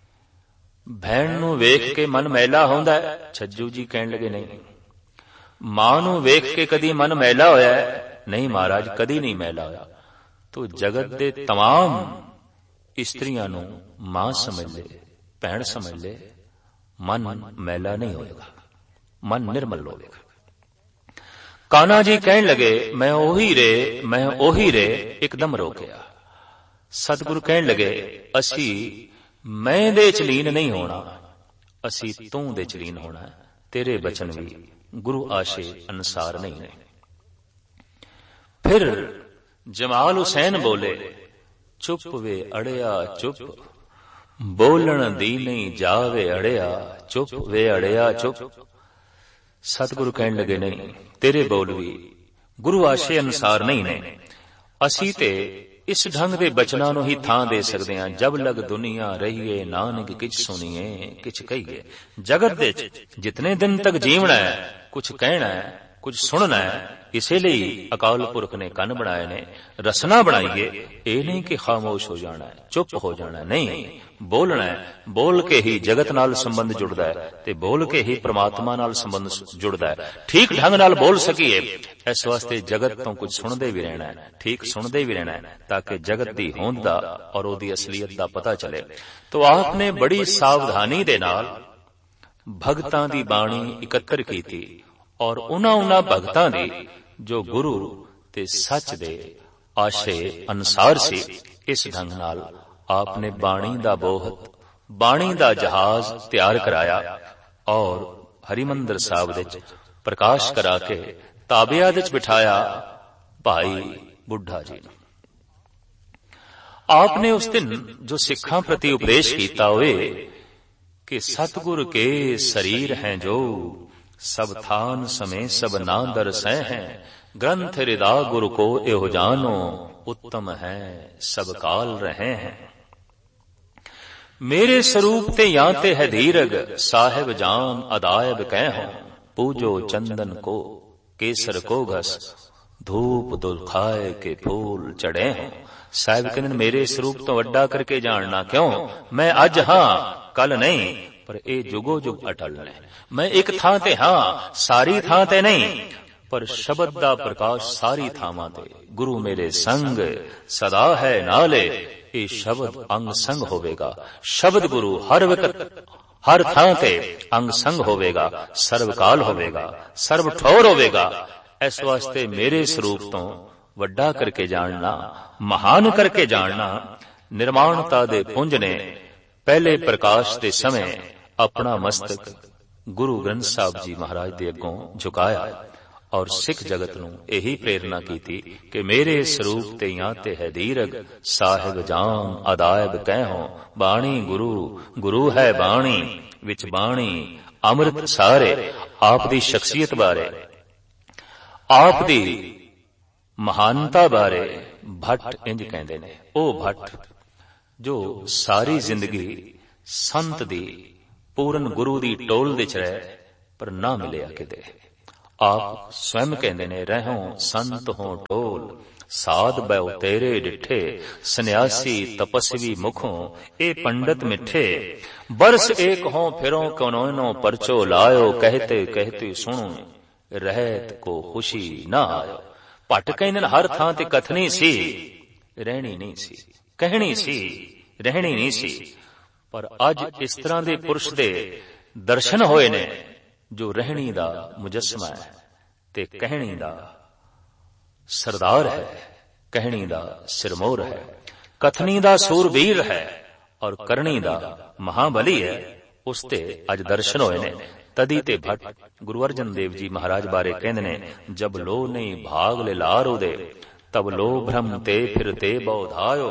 ਭੈਣ ਨੂੰ ਵੇਖ ਕੇ ਮਨ ਮੈਲਾ ਹੁੰਦਾ ਹੈ? ਛੱਜੂ ਜੀ ਕਹਿਣ ਲੱਗੇ, ਨਹੀਂ। ਮਾਂ ਨੂੰ ਵੇਖ ਕੇ ਕਦੀ ਮਨ ਮੈਲਾ ਹੋਇਆ ਹੈ? ਨਹੀਂ ਮਹਾਰਾਜ, ਕਦੀ ਨਹੀਂ ਮੈਲਾ ਹੋਇਆ। ਤੋ ਜਗਤ ਦੇ तमाम ਇਸਤਰੀਆਂ ਨੂੰ ਮਾਂ ਸਮਝ ਲੈ, ਭੈਣ ਸਮਝ ਲੈ, ਮਨ ਮੈਲਾ ਨਹੀਂ ਹੋਏਗਾ, ਮਨ ਨਿਰਮਲ ਹੋਵੇਗਾ। ਕਾਨਾ ਜੀ ਕਹਿਣ ਲੱਗੇ, ਮੈਂ ਉਹੀ ਰੇ, ਮੈਂ ਉਹੀ ਰੇ, ਇੱਕਦਮ ਰੋਕਿਆ। ਸਤਿਗੁਰੂ ਕਹਿਣ ਲੱਗੇ, ਅਸੀਂ ਮੈਂ ਦੇ ਚ ਲੀਨ ਨਹੀਂ ਹੋਣਾ, ਅਸੀਂ ਤੂੰ ਦੇ ਚ ਲੀਨ ਹੋਣਾ। ਤੇਰੇ ਬਚਨ ਵੀ ਗੁਰੂ ਆਸ਼ੇ ਅਨੁਸਾਰ ਨਹੀਂ ਨੇ। ਫਿਰ ਜਮਾਲ ਹੁਸੈਨ ਬੋਲੇ, ਚੁੱਪ ਵੇ ਅੜਿਆ ਚੁੱਪ, ਬੋਲਣ ਦੀ ਨਹੀਂ ਜਾਵੇ ਅੜਿਆ, ਚੁੱਪ ਵੇ ਅੜਿਆ ਚੁੱਪ। ਸਤਿਗੁਰੂ ਕਹਿਣ ਲੱਗੇ, ਨਹੀਂ, ਤੇਰੇ ਬੋਲ ਵੀ ਗੁਰੂ ਆਸ਼ੇ ਅਨੁਸਾਰ ਨਹੀਂ ਨੇ। ਅਸੀਂ ਤੇ ਇਸ ਢੰਗ ਦੇ ਬਚਨਾਂ ਨੂੰ ਹੀ ਥਾਂ ਦੇ ਸਕਦੇ ਹਾਂ, ਜਬ ਲਗ ਦੁਨੀਆ ਰਹੀਏ ਨਾਨਕ ਕਿਛ ਸੁਣੀਏ ਕਿਛ ਕਹੀਏ। ਜਗਤ ਦੇ ਜਿਤਨੇ ਦਿਨ ਤੱਕ ਜੀਵਣਾ ਹੈ, ਕੁਛ ਕਹਿਣਾ ਹੈ, ਕੁਝ ਸੁਣਨਾ ਹੈ। ਇਸੇ ਲਈ ਅਕਾਲ ਪੁਰਖ ਨੇ ਕੰਨ ਬਣਾਏ ਨੇ, ਰਸਨਾ ਬਣਾਈਏ। ਇਹ ਨਹੀਂ ਕਿ ਖਾਮੋਸ਼ ਹੋ ਜਾਣਾ ਹੈ, ਚੁੱਪ ਹੋ ਜਾਣਾ, ਨਹੀਂ, ਬੋਲਣਾ ਹੈ। ਬੋਲ ਕੇ ਹੀ ਜਗਤ ਨਾਲ ਸੰਬੰਧ ਜੁੜਦਾ ਹੈ ਤੇ ਬੋਲ ਕੇ ਹੀ ਪ੍ਰਮਾਤਮਾ ਨਾਲ ਸੰਬੰਧ ਜੁੜਦਾ ਹੈ। ਠੀਕ ਢੰਗ ਨਾਲ ਬੋਲ ਸਕੀਏ, ਇਸ ਵਾਸਤੇ ਜਗਤ ਤੋਂ ਕੁਝ ਸੁਣਦੇ ਵੀ ਰਹਿਣਾ ਹੈ, ਠੀਕ ਸੁਣਦੇ ਵੀ ਰਹਿਣਾ ਹੈ, ਤਾਂ ਕਿ ਜਗਤ ਦੀ ਹੋਂਦ ਦਾ ਔਰ ਉਹਦੀ ਅਸਲੀਅਤ ਦਾ ਪਤਾ ਚਲੇ। ਤੋ ਆਪ ਨੇ ਬੜੀ ਸਾਵਧਾਨੀ ਦੇ ਨਾਲ ਭਗਤਾਂ ਦੀ ਬਾਣੀ ਇਕੱਤਰ ਕੀਤੀ ਔਰ ਉਹਨਾਂ ਉਹਨਾਂ ਭਗਤਾਂ ਦੀ ਜੋ ਗੁਰੂ ਤੇ ਸੱਚ ਦੇ ਆਸ਼ੇ ਅਨੁਸਾਰ ਸੀ, ਇਸ ਢੰਗ ਨਾਲ ਆਪ ਨੇ ਬਾਣੀ ਦਾ ਬੋਹਤ, ਬਾਣੀ ਦਾ ਜਹਾਜ਼ ਤਿਆਰ ਕਰਾਇਆ ਔਰ ਹਰਿਮੰਦਰ ਸਾਹਿਬ ਵਿੱਚ ਪ੍ਰਕਾਸ਼ ਕਰਾ ਕੇ ਤਾਬਿਆਂ ਵਿੱਚ ਬਿਠਾਇਆ ਭਾਈ ਬੁੱਢਾ ਜੀ ਨੂੰ। ਆਪ ਨੇ ਉਸ ਦਿਨ ਜੋ ਸਿੱਖਾਂ ਪ੍ਰਤੀ ਉਪਦੇਸ਼ ਕੀਤਾ ਹੋਵੇ ਕਿ ਸਤਿਗੁਰ ਕੇ ਸਰੀਰ ਹੈ ਜੋ, ਸਭ ਥਾਨ ਸਮੇਂ ਸਭ ਨਾ ਦਰਸੈ ਹੈ, ਗ੍ਰੰਥ ਹਿਰਦਾ ਗੁਰ ਕੋ ਇਹੋ ਜਾਨੋ, ਉੱਤਮ ਹੈ ਸਭ ਕਾਲ ਰਹੇ ਹੈ। ਮੇਰੇ ਸਰੂਪ ਤੇ ਜਾਂ ਤੇ ਹੈ ਧੀਰਗ, ਸਾਹਿਬ ਜਾਨ ਅਦਾਇਬ ਕਹਿ ਹੋ, ਪੂਜੋ ਚੰਦਨ ਕੋ ਕੇਸਰ ਕੋ ਘਸ, ਧੂਪ ਦੁਖਾਏ ਕੇ ਫੂਲ ਚੜੇ ਹੋ। ਸਾਹਿਬ ਕਹਿੰਦੇ ਮੇਰੇ ਸਰੂਪ ਤੋਂ ਵੱਡਾ ਕਰਕੇ ਜਾਣਨਾ ਕਿਉਂ? ਮੈਂ ਅੱਜ ਹਾਂ, ਕੱਲ ਨਹੀਂ, ਪਰ ਇਹ ਜੁਗੋ ਜੁਗ ਅਟਲ ਹੈ। ਮੈਂ ਇੱਕ ਥਾਂ ਤੇ ਹਾਂ, ਸਾਰੀ ਥਾਂ ਤੇ ਨਹੀਂ, ਪਰ ਸ਼ਬਦ ਦਾ ਪ੍ਰਕਾਸ਼ ਸਾਰੀ ਥਾਵਾਂ ਤੇ। ਗੁਰੂ ਮੇਰੇ ਸੰਗ ਸਦਾ ਹੈ ਨਾਲੇ, ਇਹ ਸ਼ਬਦ ਅੰਗ ਸੰਗ ਹੋਵੇਗਾ। ਸ਼ਬਦ ਗੁਰੂ ਹਰ ਵਕਤ ਹਰ ਥਾਂ ਤੇ ਅੰਗ ਸੰਗ ਹੋਵੇਗਾ, ਸਰਵਕਾਲ ਹੋਵੇਗਾ, ਸਰਵ ਠੌਰ ਹੋਵੇਗਾ। ਇਸ ਵਾਸਤੇ ਮੇਰੇ ਸਰੂਪ ਤੋਂ ਵੱਡਾ ਕਰਕੇ ਜਾਣਨਾ, ਮਹਾਨ ਕਰਕੇ ਜਾਣਨਾ। ਨਿਰਮਾਣਤਾ ਦੇ ਪੁੰਜ ਨੇ ਪਹਿਲੇ ਪ੍ਰਕਾਸ਼ ਦੇ ਸਮੇਂ ਆਪਣਾ ਮਸਤਕ ਗੁਰੂ ਗ੍ਰੰਥ ਸਾਹਿਬ ਜੀ ਮਹਾਰਾਜ ਦੇ ਅੱਗੋਂ ਝੁਕਾਇਆ ਔਰ ਸਿੱਖ ਜਗਤ ਨੂੰ ਇਹੀ ਪ੍ਰੇਰਨਾ ਕੀਤੀ ਕਿ ਮੇਰੇ ਸਰੂਪ ਤੇ ਜਾਂ ਤੇ ਹੈ ਦੀਰਗ, ਸਾਹਿਬ ਜਾਨ ਅਦਾਇਬ ਕਹਿਓ, ਬਾਣੀ ਗੁਰੂ ਗੁਰੂ ਹੈ ਬਾਣੀ, ਵਿੱਚ ਬਾਣੀ ਅੰਮ੍ਰਿਤ ਸਾਰੇ। ਆਪ ਦੀ ਸ਼ਖਸੀਅਤ ਬਾਰੇ, ਆਪ ਦੀ ਮਹਾਨਤਾ ਬਾਰੇ ਭੱਟ ਇੰਜ ਕਹਿੰਦੇ ਨੇ, ਉਹ ਭੱਟ ਜੋ ਸਾਰੀ ਜ਼ਿੰਦਗੀ ਸੰਤ ਦੀ ਪੂਰਨ ਗੁਰੂ ਦੀ ਟੋਲ ਦੇ ਚ ਰਹੇ ਪਰ ਨਾ ਮਿਲਿਆ ਕਿਤੇ। ਆਪ ਸਵੈਮ ਕਹਿੰਦੇ ਨੇ, ਰਹਿਓ ਸੰਤ ਹੋ ਟੋਲ ਸਾਧ ਬੈ ਤੇਰੇ ਡਿਠੇ, ਸੰਨਿਆਸੀ ਤਪਸਵੀ ਮੁਖੋਂ ਇਹ ਪੰਡਤ ਮਿੱਠੇ, ਬਰਸ ਏਕ ਹੋਂ ਫਿਰੋਂ ਕਨੋਨੋ ਪਰਚੋ ਲਾਇਓ, कहते कहते ਸੁਣੋ ਰਹਿਤ ਕੋ ਖੁਸ਼ੀ ਨਾ ਆਇਓ। ਭੱਟ ਕਹਿੰਦੇ ਨੇ ਹਰ ਥਾਂ ਤੇ ਕਥਨੀ ਸੀ, ਰਹਿਣੀ ਨਹੀਂ ਸੀ, ਕਹਿਣੀ ਸੀ, ਰਹਿਣੀ ਨਹੀਂ ਸੀ। ਪਰ ਅੱਜ ਇਸ ਤਰ੍ਹਾਂ ਦੇ ਪੁਰਸ਼ ਦੇ ਦਰਸ਼ਨ ਹੋਏ ਨੇ ਜੋ ਰਹਿਣੀ ਦਾ ਮੁਜੱਸਮਾ ਹੈ ਤੇ ਕਹਿਣੀ ਦਾ ਸਰਦਾਰ ਹੈ, ਕਹਿਣੀ ਦਾ ਸਿਰਮੌਰ ਹੈ, ਕਥਨੀ ਦਾ ਸੂਰਬੀਰ ਹੈ ਔਰ ਕਰਨੀ ਦਾ ਮਹਾਬਲੀ ਹੈ। ਉਸ ਤੇ ਅੱਜ ਦਰਸ਼ਨ ਹੋਏ ਨੇ। ਤਦੀ ਤੇ ਭੱਟ ਗੁਰੂ ਅਰਜਨ ਦੇਵ ਜੀ ਮਹਾਰਾਜ ਬਾਰੇ ਕਹਿੰਦੇ ਨੇ, ਜਬ ਲੋ ਨਹੀਂ ਭਾਗ ਲੈ ਲਾਰੋ ਦੇ, ਤਬ ਲੋ ਭ੍ਰਮ ਤੇ ਫਿਰਤੇ ਬੌਧਾਇਓ,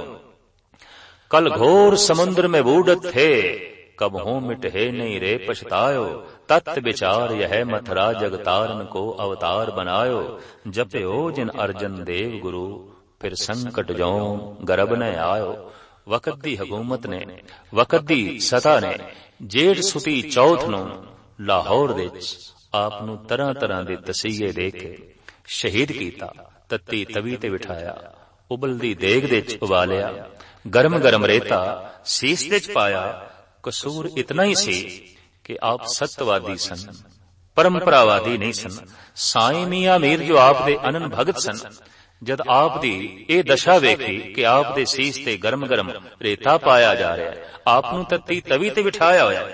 कल घोर समुद्र में बूढ़त थे, कब हो मिटे नहीं रे पछतायो, तत् विचार यह मथुरा जगतारन को अवतार बनायो, जपयो जिन अर्जन देव गुरु फिर संकट जो गर्भ न आयो। वक़्त दी हुकूमत ने, वक़्त दी सता ने जेठ सुती चौथ ਨੂੰ ਲਾਹੌਰ ਵਿੱਚ ਆਪ ਨੂੰ ਤਰ੍ਹਾਂ ਤਰ੍ਹਾਂ ਦੇ ਤਸੀਹੇ ਦੇ ਕੇ ਸ਼ਹੀਦ ਕੀਤਾ। ਤੱਤੀ ਤਵੀ ਤੇ ਬਿਠਾਇਆ, ਉਬਲਦੀ ਦੇਗ ਦੇ ਚ ਉਬਾਲਿਆ, ਗਰਮ ਗਰਮ ਰੇਤਾ ਸੀਸ ਦੇ ਚ ਪਾਇਆ। ਕਸੂਰ ਇਤਨਾ ਹੀ ਸੀ ਕਿ ਆਪ ਸਤਵਾਦੀ ਸਨ, ਪਰੰਪਰਾਵਾਦੀ ਨਹੀਂ ਸਨ। ਸਾਈਂ ਮੀਆਂ ਮੀਰ ਜੋ ਆਪ ਦੇ ਅਨਨ ਭਗਤ ਸਨ, ਜਦ ਆਪ ਦੀ ਇਹ ਦਸ਼ਾ ਵੇਖੀ ਕਿ ਆਪ ਦੇ ਸੀਸ ਤੇ ਗਰਮ ਗਰਮ ਰੇਤਾ ਪਾਇਆ ਜਾ ਰਿਹਾ, ਆਪ ਨੂੰ ਤੱਤੀ ਤਵੀ ਤੇ ਬਿਠਾਇਆ ਹੋਇਆ,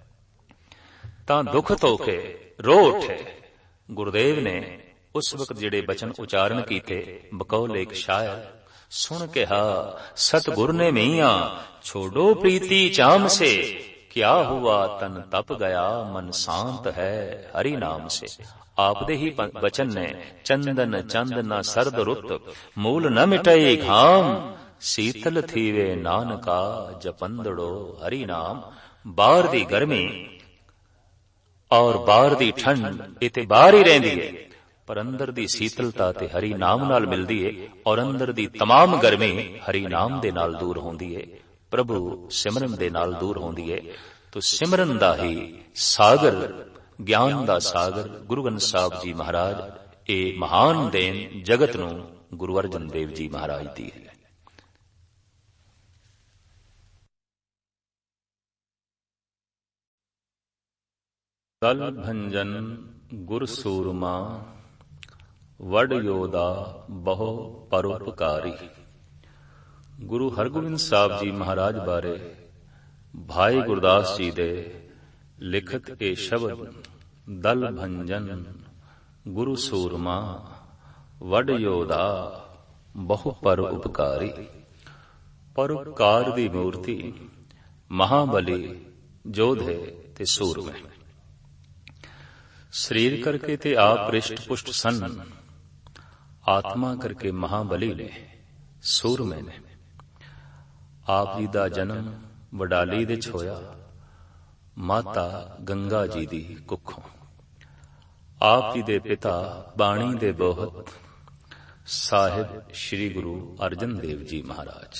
ਤਾਂ ਦੁੱਖ ਧੋ ਕੇ ਰੋ ਉੱਠੇ। ਗੁਰਦੇਵ ਨੇ ਉਸ ਵਕਤ ਜਿਹੜੇ ਬਚਨ ਉਚਾਰਨ ਕੀਤੇ, ਬਕੌਲ ਇੱਕ ਸ਼ਾਇਰ ਸੁਣ ਕਿਹਾ, ਸਤਗੁਰ ਨੇ ਮੀਆਂ ਛੋੜੋ ਪ੍ਰੀਤੀ ਚਾਮ ਸੇ, ਕਿਆ ਹੁਆ ਤਨ ਤਪ ਗਿਆ ਮਨ ਸ਼ਾਂਤ ਹੈ ਹਰੀ ਨਾਮ ਸੇ। ਆਪ ਦੇ ਹੀ ਬਚਨ ਨੇ, ਚੰਦਨ ਚੰਦ ਨਾ ਸਰਦ ਰੁੱਤ, ਮੂਲ ਨ ਮਿਟਾਈ ਘਾਮ, ਸੀਤਲ ਥੀਵੇ ਨਾਨਕਾ ਜਪੰਦੜੋ ਹਰੀ ਨਾਮ। ਬਾਹਰ ਦੀ ਗਰਮੀ ਔਰ ਬਾਹਰ ਦੀ ਠੰਡ ਇਹ ਤੇ ਬਾਹਰ ਹੀ ਰਹਿੰਦੀ ਹੈ, ਪਰ ਅੰਦਰ ਦੀ ਸੀਤਲਤਾ ਤੇ ਹਰੀ ਨਾਮ ਨਾਲ ਮਿਲਦੀ ਹੈ, ਔਰ ਅੰਦਰ ਦੀ तमाम ਗਰਮੀ ਹਰੀ ਨਾਮ ਦੇ ਨਾਲ ਦੂਰ ਹੁੰਦੀ ਹੈ, ਪ੍ਰਭੂ ਸਿਮਰਨ ਦੇ ਨਾਲ ਦੂਰ ਹੁੰਦੀ ਹੈ। ਤੋ ਸਿਮਰਨ ਦਾ ਹੀ ਸਾਗਰ, ਗਿਆਨ ਦਾ ਸਾਗਰ ਗੁਰੂ ਗ੍ਰੰਥ ਸਾਹਿਬ ਜੀ ਮਹਾਰਾਜ, ਇਹ ਮਹਾਨ ਦੇਨ ਜਗਤ ਨੂੰ ਗੁਰੂ ਅਰਜਨ ਦੇਵ ਜੀ ਮਹਾਰਾਜ ਦੀ ਹੈ। ਕਲ ਭੰਜਨ ਗੁਰ ਸੂਰਮਾ, ਵਡ ਯੋਧਾ ਬਹੁ ਪਰਉਪਕਾਰੀ। ਗੁਰੂ ਹਰਗੋਬਿੰਦ ਸਾਹਿਬ ਜੀ ਮਹਾਰਾਜ ਬਾਰੇ ਭਾਈ ਗੁਰਦਾਸ ਜੀ ਦੇ ਲਿਖਤ ਇਹ ਸ਼ਬਦ, ਦਲ ਭੰਜਨ ਗੁਰੂ ਸੂਰਮਾ, ਵਡ ਯੋਧਾ ਬਹੁ ਪਰਉਪਕਾਰੀ। ਪਰਉਪਕਾਰ ਦੀ ਮੂਰਤੀ, ਮਹਾਬਲੀ, ਯੋਧੇ ਤੇ ਸੂਰਮੇ। ਸਰੀਰ ਕਰਕੇ ਤੇ ਆਪ ਰਿਸ਼ਟ ਪੁਸ਼ਟ ਸਨ, ਆਤਮਾ ਕਰਕੇ ਮਹਾਬਲੀ ਨੇ, ਸੂਰਮੇ ਨੇ। ਆਪ ਜੀ ਦਾ ਜਨਮ ਵਡਾਲੀ ਵਿੱਚ ਹੋਇਆ, ਮਾਤਾ ਗੰਗਾ ਜੀ ਦੀ ਕੁੱਖੋਂ। ਆਪ ਜੀ ਦੇ ਪਿਤਾ ਬਾਣੀ ਦੇ ਬੋਹਤ ਸਾਹਿਬ ਸ੍ਰੀ ਗੁਰੂ ਅਰਜਨ ਦੇਵ ਜੀ ਮਹਾਰਾਜ।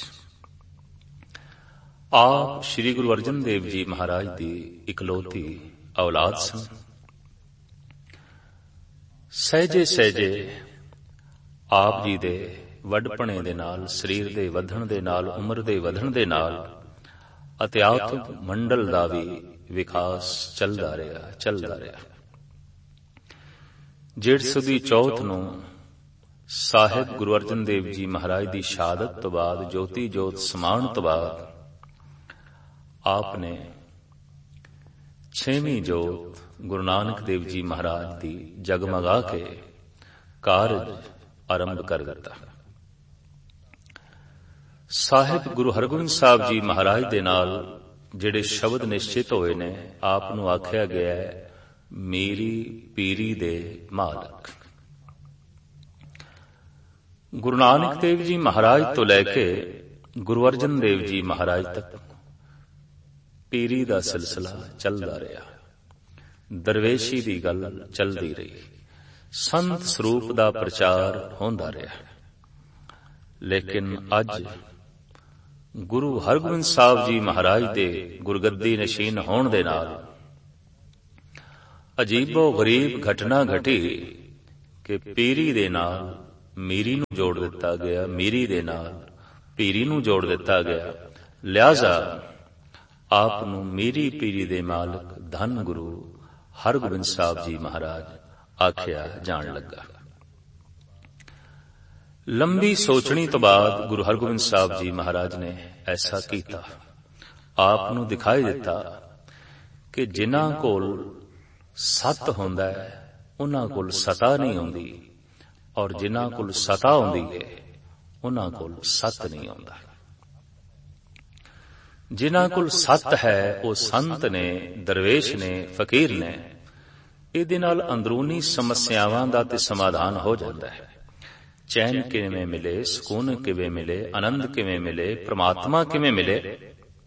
ਆਪ ਸ੍ਰੀ ਗੁਰੂ ਅਰਜਨ ਦੇਵ ਜੀ ਮਹਾਰਾਜ ਦੀ ਇਕਲੌਤੀ ਔਲਾਦ ਸਨ। ਸਹਿਜੇ ਸਹਿਜੇ ਆਪ ਜੀ ਦੇ ਵੱਡਪਣੇ ਦੇ ਨਾਲ, ਸਰੀਰ ਦੇ ਵਧਣ ਦੇ ਨਾਲ, ਉਮਰ ਦੇ ਵਧਣ ਦੇ ਨਾਲ ਅਧਿਆਤਮਿਕ ਮੰਡਲ ਦਾ ਵੀ ਵਿਕਾਸ ਚੱਲਦਾ ਰਿਹਾ ਚੱਲਦਾ ਰਿਹਾ ਜੇਠ ਸੁਦੀ ਚੌਥ ਨੂੰ ਸਾਹਿਬ ਗੁਰੂ ਅਰਜਨ ਦੇਵ ਜੀ ਮਹਾਰਾਜ ਦੀ ਸ਼ਹਾਦਤ ਤੋਂ ਬਾਅਦ, ਜੋਤੀ ਜੋਤ ਸਮਾਉਣ ਤੋਂ ਬਾਅਦ, ਆਪ ਨੇ ਛੇਵੀਂ ਜੋਤ ਗੁਰੂ ਨਾਨਕ ਦੇਵ ਜੀ ਮਹਾਰਾਜ ਦੀ ਜਗਮਗਾ ਕੇ ਕਾਰਜ ਆਰੰਭ ਕਰ ਦਿੱਤਾ। ਸਾਹਿਬ ਗੁਰੂ ਹਰਗੋਬਿੰਦ ਸਾਹਿਬ ਜੀ ਮਹਾਰਾਜ ਦੇ ਨਾਲ ਜਿਹੜੇ ਸ਼ਬਦ ਨਿਸ਼ਚਿਤ ਹੋਏ ਨੇ, ਆਪ ਨੂੰ ਆਖਿਆ ਗਿਆ ਹੈ, ਮੇਰੀ ਪੀਰੀ ਦੇ ਮਾਲਕ। ਗੁਰੂ ਨਾਨਕ ਦੇਵ ਜੀ ਮਹਾਰਾਜ ਤੋਂ ਲੈ ਕੇ ਗੁਰੂ ਅਰਜਨ ਦੇਵ ਜੀ ਮਹਾਰਾਜ ਤੱਕ ਪੀਰੀ ਦਾ ਸਿਲਸਿਲਾ ਚੱਲਦਾ ਰਿਹਾ, ਦਰਵੇਸ਼ੀ ਦੀ ਗੱਲ ਚੱਲਦੀ ਰਹੀ। ਸੰਤ ਸਰੂਪ ਦਾ ਪ੍ਰਚਾਰ ਹੁੰਦਾ ਰਿਹਾ। ਲੇਕਿਨ ਅੱਜ ਗੁਰੂ ਹਰਗੋਬਿੰਦ ਸਾਹਿਬ ਜੀ ਮਹਾਰਾਜ ਦੇ ਗੁਰਗੱਦੀ ਨਸ਼ੀਨ ਹੋਣ ਦੇ ਨਾਲ ਅਜੀਬੋ ਗਰੀਬ ਘਟਨਾ ਘਟੀ ਕਿ ਪੀਰੀ ਦੇ ਨਾਲ ਮੀਰੀ ਨੂੰ ਜੋੜ ਦਿੱਤਾ ਗਿਆ, ਮੀਰੀ ਦੇ ਨਾਲ ਪੀਰੀ ਨੂੰ ਜੋੜ ਦਿੱਤਾ ਗਿਆ। ਲਿਹਾਜ਼ਾ ਆਪ ਨੂੰ ਮੀਰੀ ਪੀਰੀ ਦੇ ਮਾਲਕ ਧੰਨ ਗੁਰੂ ਹਰਗੋਬਿੰਦ ਸਾਹਿਬ ਜੀ ਮਹਾਰਾਜ ਆਖਿਆ ਜਾਣ ਲੱਗਾ। ਲੰਬੀ ਸੋਚਣੀ ਤੋਂ ਬਾਅਦ ਗੁਰੂ ਹਰਗੋਬਿੰਦ ਸਾਹਿਬ ਜੀ ਮਹਾਰਾਜ ਨੇ ਐਸਾ ਕੀਤਾ। ਆਪ ਨੂੰ ਦਿਖਾਈ ਦਿੱਤਾ ਕਿ ਜਿਨ੍ਹਾਂ ਕੋਲ ਸਤ ਹੁੰਦਾ ਹੈ ਉਹਨਾਂ ਕੋਲ ਸਤਾ ਨਹੀਂ ਹੁੰਦੀ, ਔਰ ਜਿਨ੍ਹਾਂ ਕੋਲ ਸਤਾ ਹੁੰਦੀ ਹੈ ਉਹਨਾਂ ਕੋਲ ਸਤ ਨਹੀਂ ਹੁੰਦਾ। ਜਿਨ੍ਹਾਂ ਕੋਲ ਸਤ ਹੈ ਉਹ ਸੰਤ ਨੇ, ਦਰਵੇਸ਼ ਨੇ, ਫਕੀਰ ਨੇ। ਇਹਦੇ ਨਾਲ ਅੰਦਰੂਨੀ ਸਮੱਸਿਆਵਾਂ ਦਾ ਤੇ ਸਮਾਧਾਨ ਹੋ ਜਾਂਦਾ ਹੈ। ਚੈਨ ਕਿਵੇਂ ਮਿਲੇ, ਸਕੂਨ ਕਿਵੇਂ ਮਿਲੇ, ਆਨੰਦ ਕਿਵੇਂ ਮਿਲੇ, ਪ੍ਰਮਾਤਮਾ ਕਿਵੇਂ ਮਿਲੇ,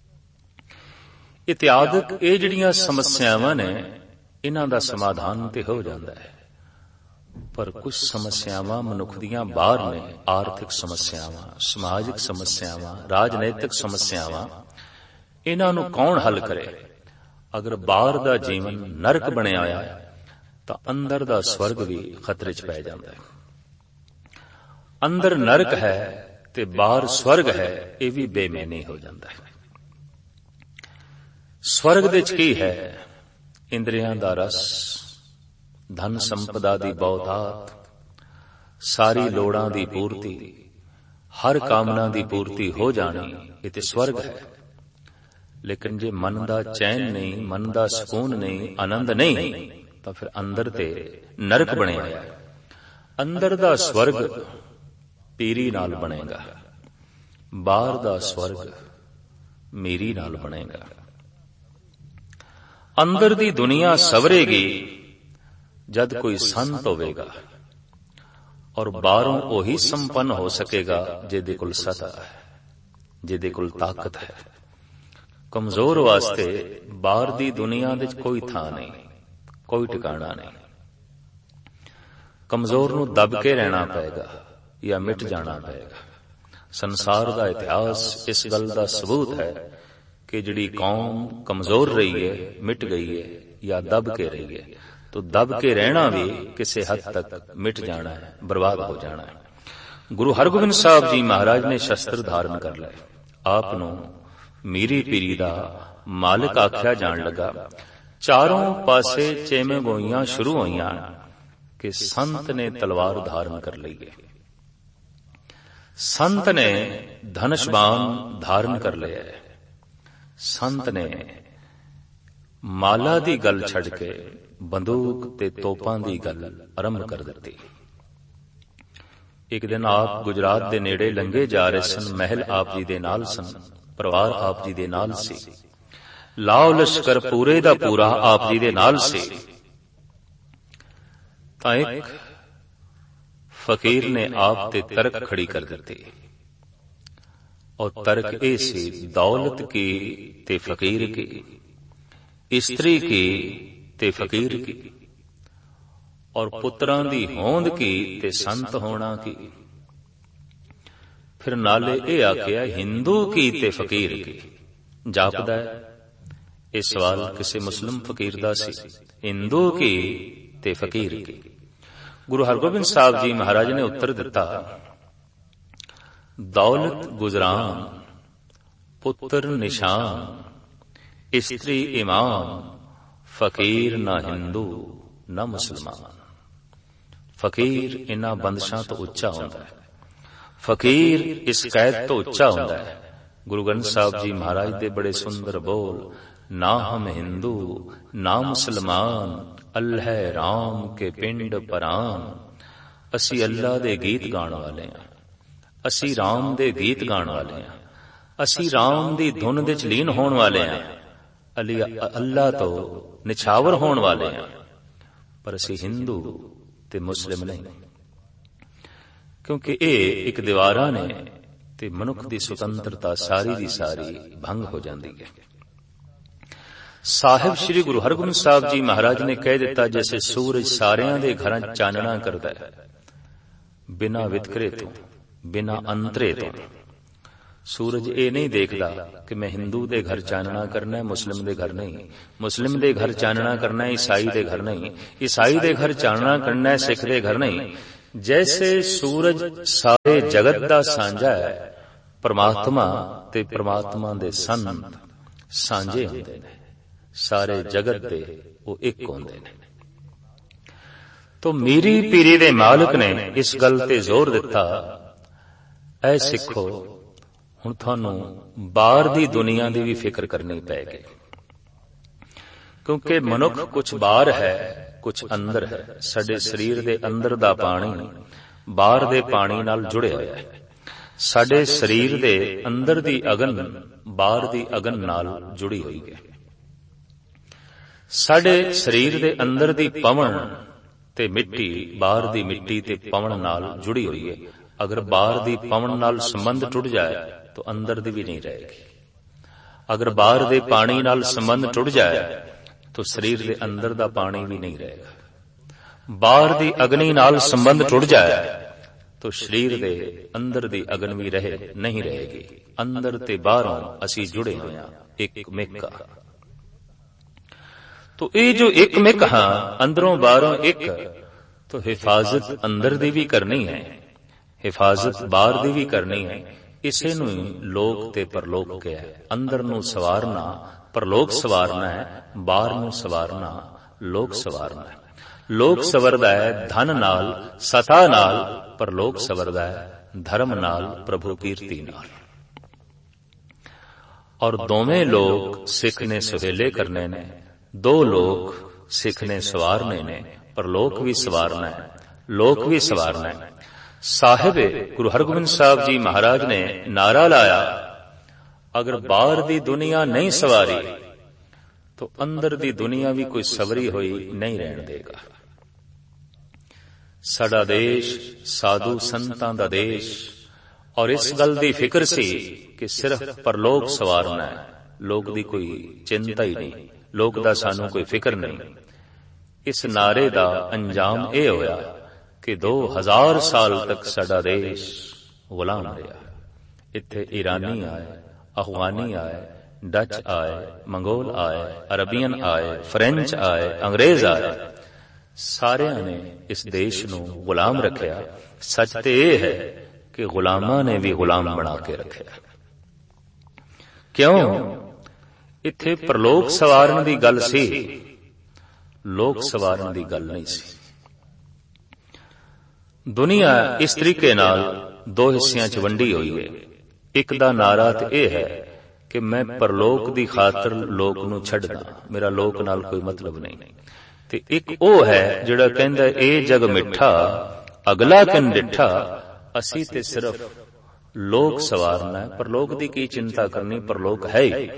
ਇਤਿਆਦਿਕ ਇਹ ਜਿਹੜੀਆਂ ਸਮੱਸਿਆਵਾਂ ਨੇ ਇਹਨਾਂ ਦਾ ਸਮਾਧਾਨ ਤੇ ਹੋ ਜਾਂਦਾ ਹੈ। ਪਰ ਕੁਝ ਸਮੱਸਿਆਵਾਂ ਮਨੁੱਖ ਦੀਆਂ ਬਾਹਰ ਨੇ। ਆਰਥਿਕ ਸਮੱਸਿਆਵਾਂ, ਸਮਾਜਿਕ ਸਮੱਸਿਆਵਾਂ, ਰਾਜਨੀਤਿਕ ਸਮੱਸਿਆਵਾਂ, ਇਹਨਾਂ ਨੂੰ ਕੌਣ ਹੱਲ ਕਰੇ? ਅਗਰ ਬਾਹਰ ਦਾ ਜੀਵਨ ਨਰਕ ਬਣਿਆ ਹੋਇਆ ਤਾਂ ਅੰਦਰ ਦਾ ਸਵਰਗ ਵੀ ਖਤਰੇ 'ਚ ਪੈ ਜਾਂਦਾ ਹੈ। ਅੰਦਰ ਨਰਕ ਹੈ ਤੇ ਬਾਹਰ ਸਵਰਗ ਹੈ, ਇਹ ਵੀ ਬੇਮੈਨੀ ਹੋ ਜਾਂਦਾ ਹੈ। ਸਵਰਗ ਦੇ 'ਚ ਕੀ ਹੈ? ਇੰਦਰੀਆਂ ਦਾ ਰਸ, ਧਨ ਸੰਪਦਾ ਦੀ ਬਹੁਤਾਤ, ਸਾਰੀ ਲੋੜਾਂ ਦੀ ਪੂਰਤੀ, ਹਰ ਕਾਮਨਾ ਦੀ ਪੂਰਤੀ ਹੋ ਜਾਣੀ, ਇਹ ਤੇ ਸਵਰਗ ਹੈ। ਲੇਕਿਨ ਜੇ ਮਨ ਦਾ ਚੈਨ ਨਹੀਂ, ਮਨ ਦਾ ਸਕੂਨ ਨਹੀਂ, ਆਨੰਦ ਨਹੀਂ, ਤਾਂ ਫਿਰ ਅੰਦਰ ਤੇ ਨਰਕ ਬਣਿਆ ਹੈ। ਅੰਦਰ ਦਾ ਸਵਰਗ ਪੀਰੀ ਨਾਲ ਬਣੇਗਾ, ਬਾਹਰ ਦਾ ਸਵਰਗ ਮੇਰੀ ਨਾਲ ਬਣੇਗਾ। ਅੰਦਰ ਦੀ ਦੁਨੀਆ ਸਵਰੇਗੀ ਜਦ ਕੋਈ ਸੰਤ ਹੋਵੇਗਾ, ਔਰ ਬਾਹਰੋਂ ਉਹੀ ਸੰਪੰਨ ਹੋ ਸਕੇਗਾ ਜਿਹਦੇ ਕੋਲ ਸਤਾ ਹੈ, ਜਿਹਦੇ ਕੋਲ ਤਾਕਤ ਹੈ। ਕਮਜ਼ੋਰ ਵਾਸਤੇ ਬਾਹਰ ਦੀ ਦੁਨੀਆ ਵਿੱਚ ਕੋਈ ਥਾਂ ਨਹੀਂ, ਕੋਈ ਟਿਕਾਣਾ ਨਹੀਂ। ਕਮਜ਼ੋਰ ਨੂੰ ਦਬ ਕੇ ਰਹਿਣਾ ਪਏਗਾ ਜਾਂ ਮਿਟ ਜਾਣਾ ਪਏਗਾ। ਸੰਸਾਰ ਦਾ ਇਤਿਹਾਸ ਇਸ ਗੱਲ ਦਾ ਸਬੂਤ ਹੈ ਕਿ ਜਿਹੜੀ ਕੌਮ ਕਮਜ਼ੋਰ ਰਹੀ ਹੈ, ਮਿਟ ਗਈ ਹੈ, ਜਾਂ ਦਬ ਕੇ ਰਹੀ ਹੈ, तो दब के रहना भी किसी हद तक मिट जाना है, बर्बाद हो जाना है। गुरु हरगोबिंद साहब जी महाराज ने शस्त्र धारण कर लए। आप नूं मीरी पीरी दा मालिक आख्या जान लगा। चारों पासे चेमे गोइयां शुरू होइयां कि संत ने तलवार धारण कर ली है, संत ने धनुष बाण धारण कर लिया है, संत ने माला दी गल छड़ के बंदूक ते तोपां दी गल आरंभ कर दी। एक दिन आप गुजरात दे नेड़े लंघे जा रहे सन। महल आप जी दे नाल सन, परिवार आप जी दे नाल सी, लाओ लश्कर पूरे दा पूरा आप जी दे नाल सी। तां एक फकीर ने आप ते तर्क खड़ी कर दी, और तर्क ए सी दौलत की ते फकीर की, इस्त्री की ते फकीर की, और पुत्रां दी होंद की ते संत होना की। फिर नाले ए आख्या हिंदू की ते फकीर की। जापदा है यह सवाल किसी मुस्लिम फकीर दा सी, हिंदू की ते फकीर की। गुरु हरगोबिंद साहब जी महाराज ने उत्तर दिता, दौलत गुजरान, पुत्र निशान, स्त्री इमाम, फकीर ना हिंदू ना मुसलमान। फकीर इन्हां बंदिशां तो उच्चा हुंदा है, फकीर इस कैद तो उच्चा हुंदा है। गुरु ग्रंथ साहब जी महाराज दे बड़े सुंदर बोल, ना हम हिंदू ना मुसलमान, अल्लाह राम के पिंड परान। असी अल्लाह दे गीत गाण वाले हां, असी राम दे गीत गाण वाले हां, असी राम दी धुन दे च लीन होण वाले हां, अल्लाह तो निछावर होण वाले हैं, पर असी हिंदू ते मुस्लिम नहीं। क्योंकि ये एक दीवारा ने ते मनुख दी स्वतंत्रता सारी दी सारी भंग हो जाती है। ਸਾਹਿਬ ਸ੍ਰੀ ਗੁਰੂ ਹਰਗੋਬਿੰਦ ਸਾਹਿਬ ਜੀ ਮਹਾਰਾਜ ਨੇ ਕਹਿ ਦਿੱਤਾ, ਜੈਸੇ ਸੂਰਜ ਸਾਰਿਆਂ ਦੇ ਘਰਾਂ ਚਾਨਣਾ ਕਰਦਾ ਹੈ, ਬਿਨਾਂ ਵਿਤਕਰੇ ਤੋਂ, ਬਿਨਾਂ ਅੰਤਰੇ ਤੋਂ। ਸੂਰਜ ਇਹ ਨਹੀਂ ਦੇਖਦਾ ਕਿ ਮੈਂ ਹਿੰਦੂ ਦੇ ਘਰ ਚਾਨਣਾ ਕਰਨਾ, ਮੁਸਲਿਮ ਦੇ ਘਰ ਨਹੀਂ, ਮੁਸਲਿਮ ਦੇ ਘਰ ਚਾਨਣਾ ਕਰਨਾ, ਈਸਾਈ ਦੇ ਘਰ ਨਹੀਂ, ਈਸਾਈ ਦੇ ਘਰ ਚਾਨਣਾ ਕਰਨਾ, ਸਿੱਖ ਦੇ ਘਰ ਨਹੀਂ। ਜੈਸੇ ਸੂਰਜ ਸਾਰੇ ਜਗਤ ਦਾ ਸਾਂਝਾ ਹੈ, ਪਰਮਾਤਮਾ ਤੇ ਪਰਮਾਤਮਾ ਦੇ ਸੰਤ ਸਾਂਝੇ ਹੁੰਦੇ ਨੇ, ਸਾਰੇ ਜਗਤ ਦੇ ਉਹ ਇੱਕ ਹੁੰਦੇ ਨੇ। ਤੋ ਮੀਰੀ ਪੀਰੀ ਦੇ ਮਾਲਕ ਨੇ ਇਸ ਗੱਲ ਤੇ ਜ਼ੋਰ ਦਿੱਤਾ, ਐ ਸਿੱਖੋ ਹੁਣ ਤੁਹਾਨੂੰ ਬਾਹਰ ਦੀ ਦੁਨੀਆ ਦੀ ਵੀ ਫਿਕਰ ਕਰਨੀ ਪਏਗੀ, ਕਿਉਂਕਿ ਮਨੁੱਖ ਕੁਝ ਬਾਹਰ ਹੈ, ਕੁਝ ਅੰਦਰ ਹੈ। ਸਾਡੇ ਸਰੀਰ ਦੇ ਅੰਦਰ ਦਾ ਪਾਣੀ ਬਾਹਰ ਦੇ ਪਾਣੀ ਨਾਲ ਜੁੜਿਆ ਹੋਇਆ ਹੈ। ਸਾਡੇ ਸਰੀਰ ਦੇ ਅੰਦਰ ਦੀ ਅਗਨ ਬਾਹਰ ਦੀ ਅਗਨ ਨਾਲ ਜੁੜੀ ਹੋਈ ਹੈ। ਸਾਡੇ ਸਰੀਰ ਦੇ ਅੰਦਰ ਦੀ ਪਵਨ ਤੇ ਮਿੱਟੀ ਬਾਹਰ ਦੀ ਮਿੱਟੀ ਤੇ ਪਵਨ ਨਾਲ ਜੁੜੀ ਹੋਈ ਹੈ। ਅਗਰ ਬਾਹਰ ਦੀ ਪਵਨ ਨਾਲ ਸੰਬੰਧ ਟੁੱਟ ਜਾਏ ਤਾਂ ਅੰਦਰ ਦੀ ਵੀ ਨਹੀਂ ਰਹੇਗੀ। ਅਗਰ ਬਾਹਰ ਦੇ ਪਾਣੀ ਨਾਲ ਸੰਬੰਧ ਟੁੱਟ ਜਾਏ ਤਾਂ ਸਰੀਰ ਦੇ ਅੰਦਰ ਦਾ ਪਾਣੀ ਵੀ ਨਹੀਂ ਰਹੇਗਾ। ਬਾਹਰ ਦੀ ਅਗਨੀ ਨਾਲ ਸੰਬੰਧ ਟੁੱਟ ਜਾਏ ਤਾਂ ਸਰੀਰ ਦੇ ਅੰਦਰ ਦੀ ਅਗਨ ਵੀ ਰਹੇ ਨਹੀਂ ਰਹੇਗੀ। ਅੰਦਰ ਤੇ ਬਾਹਰੋਂ ਅਸੀਂ ਜੁੜੇ ਹੋਏ ਹਾਂ, ਇੱਕ ਮਿੱਕ। ਤੋ ਇਹ ਜੋ ਇੱਕ ਮਿੱਕ ਹਾਂ, ਅੰਦਰੋਂ ਬਾਹਰੋਂ ਇੱਕ, ਤੋ ਹਿਫਾਜ਼ਤ ਅੰਦਰ ਦੀ ਵੀ ਕਰਨੀ ਹੈ, ਹਿਫਾਜ਼ਤ ਬਾਹਰ ਦੀ ਵੀ ਕਰਨੀ ਹੈ। ਇਸੇ ਨੂੰ ਹੀ ਲੋਕ ਤੇ ਪਰਲੋਕ ਕਿਹਾ ਹੈ। ਅੰਦਰ ਨੂੰ ਸਵਾਰਨਾ ਪਰਲੋਕ ਸਵਾਰਨਾ ਹੈ, ਬਾਹਰ ਨੂੰ ਸਵਾਰਨਾ ਲੋਕ ਸਵਾਰਨਾ ਹੈ। ਲੋਕ ਸਵਰਦਾ ਹੈ ਧਨ ਨਾਲ, ਸਤਾ ਨਾਲ, ਪਰਲੋਕ ਸਵਰਦਾ ਹੈ ਧਰਮ ਨਾਲ, ਪ੍ਰਭੂ ਕੀਰਤੀ ਨਾਲ। ਔਰ ਦੋਵੇਂ ਲੋਕ ਸਿੱਖ ਨੇ ਸੁਹੇਲੇ ਕਰਨੇ ਨੇ, ਦੋ ਲੋਕ ਸਿੱਖ ਨੇ ਸਵਾਰਨੇ ਨੇ, ਪਰਲੋਕ ਵੀ ਸਵਾਰਨਾ ਹੈ, ਲੋਕ ਵੀ ਸਵਾਰਨਾ ਹੈ। ਸਾਹਿਬ ਗੁਰੂ ਹਰਗੋਬਿੰਦ ਸਾਹਿਬ ਜੀ ਮਹਾਰਾਜ ਨੇ ਨਾਰਾ ਲਾਇਆ, ਅਗਰ ਬਾਹਰ ਦੀ ਦੁਨੀਆ ਨਹੀਂ ਸਵਾਰੀ ਤਾਂ ਅੰਦਰ ਦੀ ਦੁਨੀਆ ਵੀ ਕੋਈ ਸਵਰੀ ਹੋਈ ਨਹੀਂ ਰਹਿਣ ਦੇਗਾ। ਸਾਡਾ ਦੇਸ਼ ਸਾਧੂ ਸੰਤਾਂ ਦਾ ਦੇਸ਼, ਔਰ ਇਸ ਗੱਲ ਦੀ ਫਿਕਰ ਸੀ ਕਿ ਸਿਰਫ ਪਰਲੋਕ ਸਵਾਰਨਾ ਹੈ, ਲੋਕ ਦੀ ਕੋਈ ਚਿੰਤਾ ਹੀ ਨਹੀਂ, ਲੋਕ ਦਾ ਸਾਨੂੰ ਕੋਈ ਫਿਕਰ ਨਹੀਂ। ਇਸ ਨਾਰੇ ਦਾ ਅੰਜਾਮ ਇਹ ਹੋਇਆ ਕਿ ਦੋ ਹਜ਼ਾਰ ਸਾਲ ਤੱਕ ਸਾਡਾ ਦੇਸ਼ ਗੁਲਾਮ ਰਿਹਾ। ਇੱਥੇ ਈਰਾਨੀ ਆਏ, ਅਫਗਾਨੀ ਆਏ, ਡਚ ਆਏ, ਮੰਗੋਲ ਆਏ, ਅਰਬੀਅਨ ਆਏ, ਫਰੈਂਚ ਆਏ, ਅੰਗਰੇਜ਼ ਆਏ, ਸਾਰਿਆਂ ਨੇ ਇਸ ਦੇਸ਼ ਨੂੰ ਗੁਲਾਮ ਰੱਖਿਆ। ਸੱਚ ਤੇ ਇਹ ਹੈ ਕਿ ਗੁਲਾਮਾਂ ਨੇ ਵੀ ਗੁਲਾਮ ਬਣਾ ਕੇ ਰੱਖਿਆ। ਕਿਉਂ? ਇੱਥੇ ਪਰਲੋਕ ਸਵਾਰਨ ਦੀ ਗੱਲ ਸੀ, ਲੋਕ ਸਵਾਰਨ ਦੀ ਗੱਲ ਨਹੀਂ ਸੀ। ਦੁਨੀਆ ਇਸ ਤਰੀਕੇ ਨਾਲ ਦੋ ਹਿੱਸਿਆਂ ਚ ਵੰਡੀ ਹੋਈ ਹੈ। ਇੱਕ ਦਾ ਨਾਰਾ ਤੇ ਇਹ ਹੈ ਕਿ ਮੈਂ ਪਰਲੋਕ ਦੀ ਖਾਤਰ ਲੋਕ ਨੂੰ ਛੱਡਦਾ, ਮੇਰਾ ਲੋਕ ਨਾਲ ਕੋਈ ਮਤਲਬ ਨਹੀਂ। ਤੇ ਇੱਕ ਉਹ ਹੈ ਜਿਹੜਾ ਕਹਿੰਦਾ ਇਹ ਜਗ ਮਿੱਠਾ ਅਗਲਾ ਕਿਨ ਡਿੱਠਾ, ਅਸੀਂ ਤੇ ਸਿਰਫ ਲੋਕ ਸਵਾਰਨਾ ਹੈ, ਪਰਲੋਕ ਦੀ ਕੀ ਚਿੰਤਾ ਕਰਨੀ, ਪਰਲੋਕ ਹੈ ਹੀ।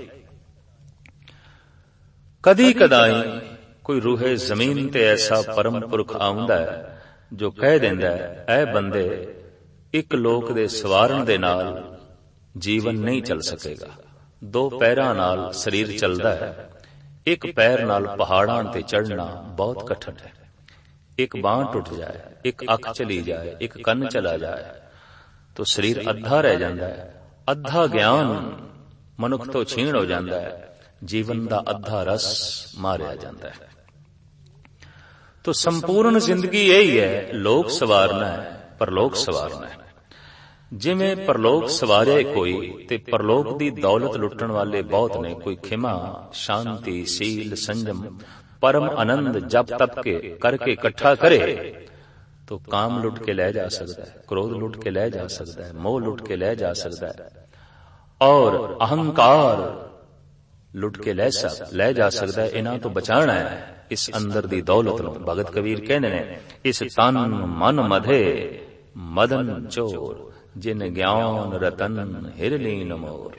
ਕਦੀ ਕਦਾਈ ਕੋਈ ਰੂਹੇ ਜ਼ਮੀਨ ਤੇ ਐਸਾ ਪਰਮ ਪੁਰਖ ਆਉਂਦਾ ਹੈ ਜੋ ਕਹਿ ਦਿੰਦਾ ਹੈ, ਐ ਬੰਦੇ ਇੱਕ ਲੋਕ ਦੇ ਸਵਾਰਨ ਦੇ ਨਾਲ ਜੀਵਨ ਨਹੀਂ ਚੱਲ ਸਕੇਗਾ। ਦੋ ਪੈਰਾਂ ਨਾਲ ਸਰੀਰ ਚੱਲਦਾ ਹੈ, ਇੱਕ ਪੈਰ ਨਾਲ ਪਹਾੜਾਂ ਤੇ ਚੜ੍ਹਨਾ ਬਹੁਤ ਕਠਿਨ ਹੈ। ਇੱਕ ਬਾਂਹ ਟੁੱਟ ਜਾਏ, ਇੱਕ ਅੱਖ ਚਲੀ ਜਾਏ, ਇੱਕ ਕੰਨ ਚਲਾ ਜਾਏ ਤਾਂ ਸਰੀਰ ਅੱਧਾ ਰਹਿ ਜਾਂਦਾ ਹੈ। ਅੱਧਾ ਗਿਆਨ ਮਨੁੱਖ ਤੋਂ ਛੀਣ ਹੋ ਜਾਂਦਾ ਹੈ, ਜੀਵਨ ਦਾ ਅੱਧਾ ਰਸ ਮਾਰਿਆ ਜਾਂਦਾ ਹੈ। ਤੋ ਸੰਪੂਰਨ ਜ਼ਿੰਦਗੀ ਇਹੀ ਹੈ, ਲੋਕ ਸਵਾਰਨਾ ਹੈ, ਪਰਲੋਕ ਸਵਾਰਨਾ ਹੈ। ਜਿਵੇਂ ਪਰਲੋਕ ਸਵਾਰਿਆ ਕੋਈ ਤੇ ਪਰਲੋਕ ਦੀ ਦੌਲਤ ਲੁੱਟਣ ਵਾਲੇ ਬਹੁਤ ਨੇ। ਕੋਈ ਖਿਮਾ, ਸ਼ਾਂਤੀ, ਸੀਲ, ਸੰਜਮ, ਪਰਮ ਆਨੰਦ ਜਪ ਤਪ ਕੇ ਕਰਕੇ ਇਕੱਠਾ ਕਰੇ तो काम लुट के ले जा सकता है, क्रोध लुट के ले जा सकता है, मोह लुट के ले जा सकता है, और अहंकार लुट के ले ले जा सकता है। इन्हां तो बचाना है इस अंदर दी दौलत नूं। भगत कबीर कहने ने, इस तन मन मधे मदन चोर, जिन ज्ञान रतन हिरलीन मोर।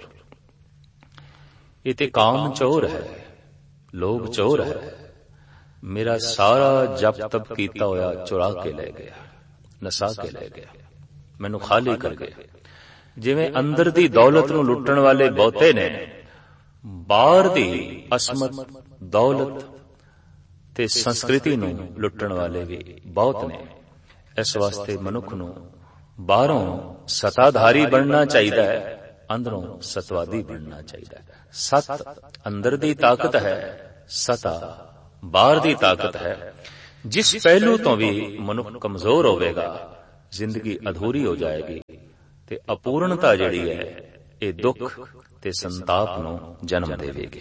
ये ते काम चोर है, लोभ चोर है, मेरा सारा जप तप कीता होया चुरा के ले गया, नसा के ले गया, मैनू खाली कर गया। जिवें अंदर दी दौलत नूं लुटण वाले बहुते ने, ਬਾਹਰ ਦੀ ਅਸਮਤ, ਦੌਲਤ ਤੇ ਸੰਸਕ੍ਰਿਤੀ ਨੂੰ ਲੁੱਟਣ ਵਾਲੇ ਵੀ ਬਹੁਤ ਨੇ। ਇਸ ਵਾਸਤੇ ਮਨੁੱਖ ਨੂੰ ਬਾਹਰੋਂ ਸਤਾਧਾਰੀ ਬਣਨਾ ਚਾਹੀਦਾ ਹੈ, ਅੰਦਰੋਂ ਸਤਵਾਦੀ ਬਣਨਾ ਚਾਹੀਦਾ ਹੈ। ਸਤ ਅੰਦਰ ਦੀ ਤਾਕਤ ਹੈ, ਸਤਾ ਬਾਹਰ ਦੀ ਤਾਕਤ ਹੈ। ਜਿਸ ਪਹਿਲੂ ਤੋਂ ਵੀ ਮਨੁੱਖ ਕਮਜ਼ੋਰ ਹੋਵੇਗਾ, ਜ਼ਿੰਦਗੀ ਅਧੂਰੀ ਹੋ ਜਾਏਗੀ ਤੇ ਅਪੂਰਨਤਾ ਜਿਹੜੀ ਹੈ ਇਹ ਦੁੱਖ ਤੇ ਸੰਤਾਪ ਨੂੰ ਜਨਮ ਦੇਵੇਗੀ।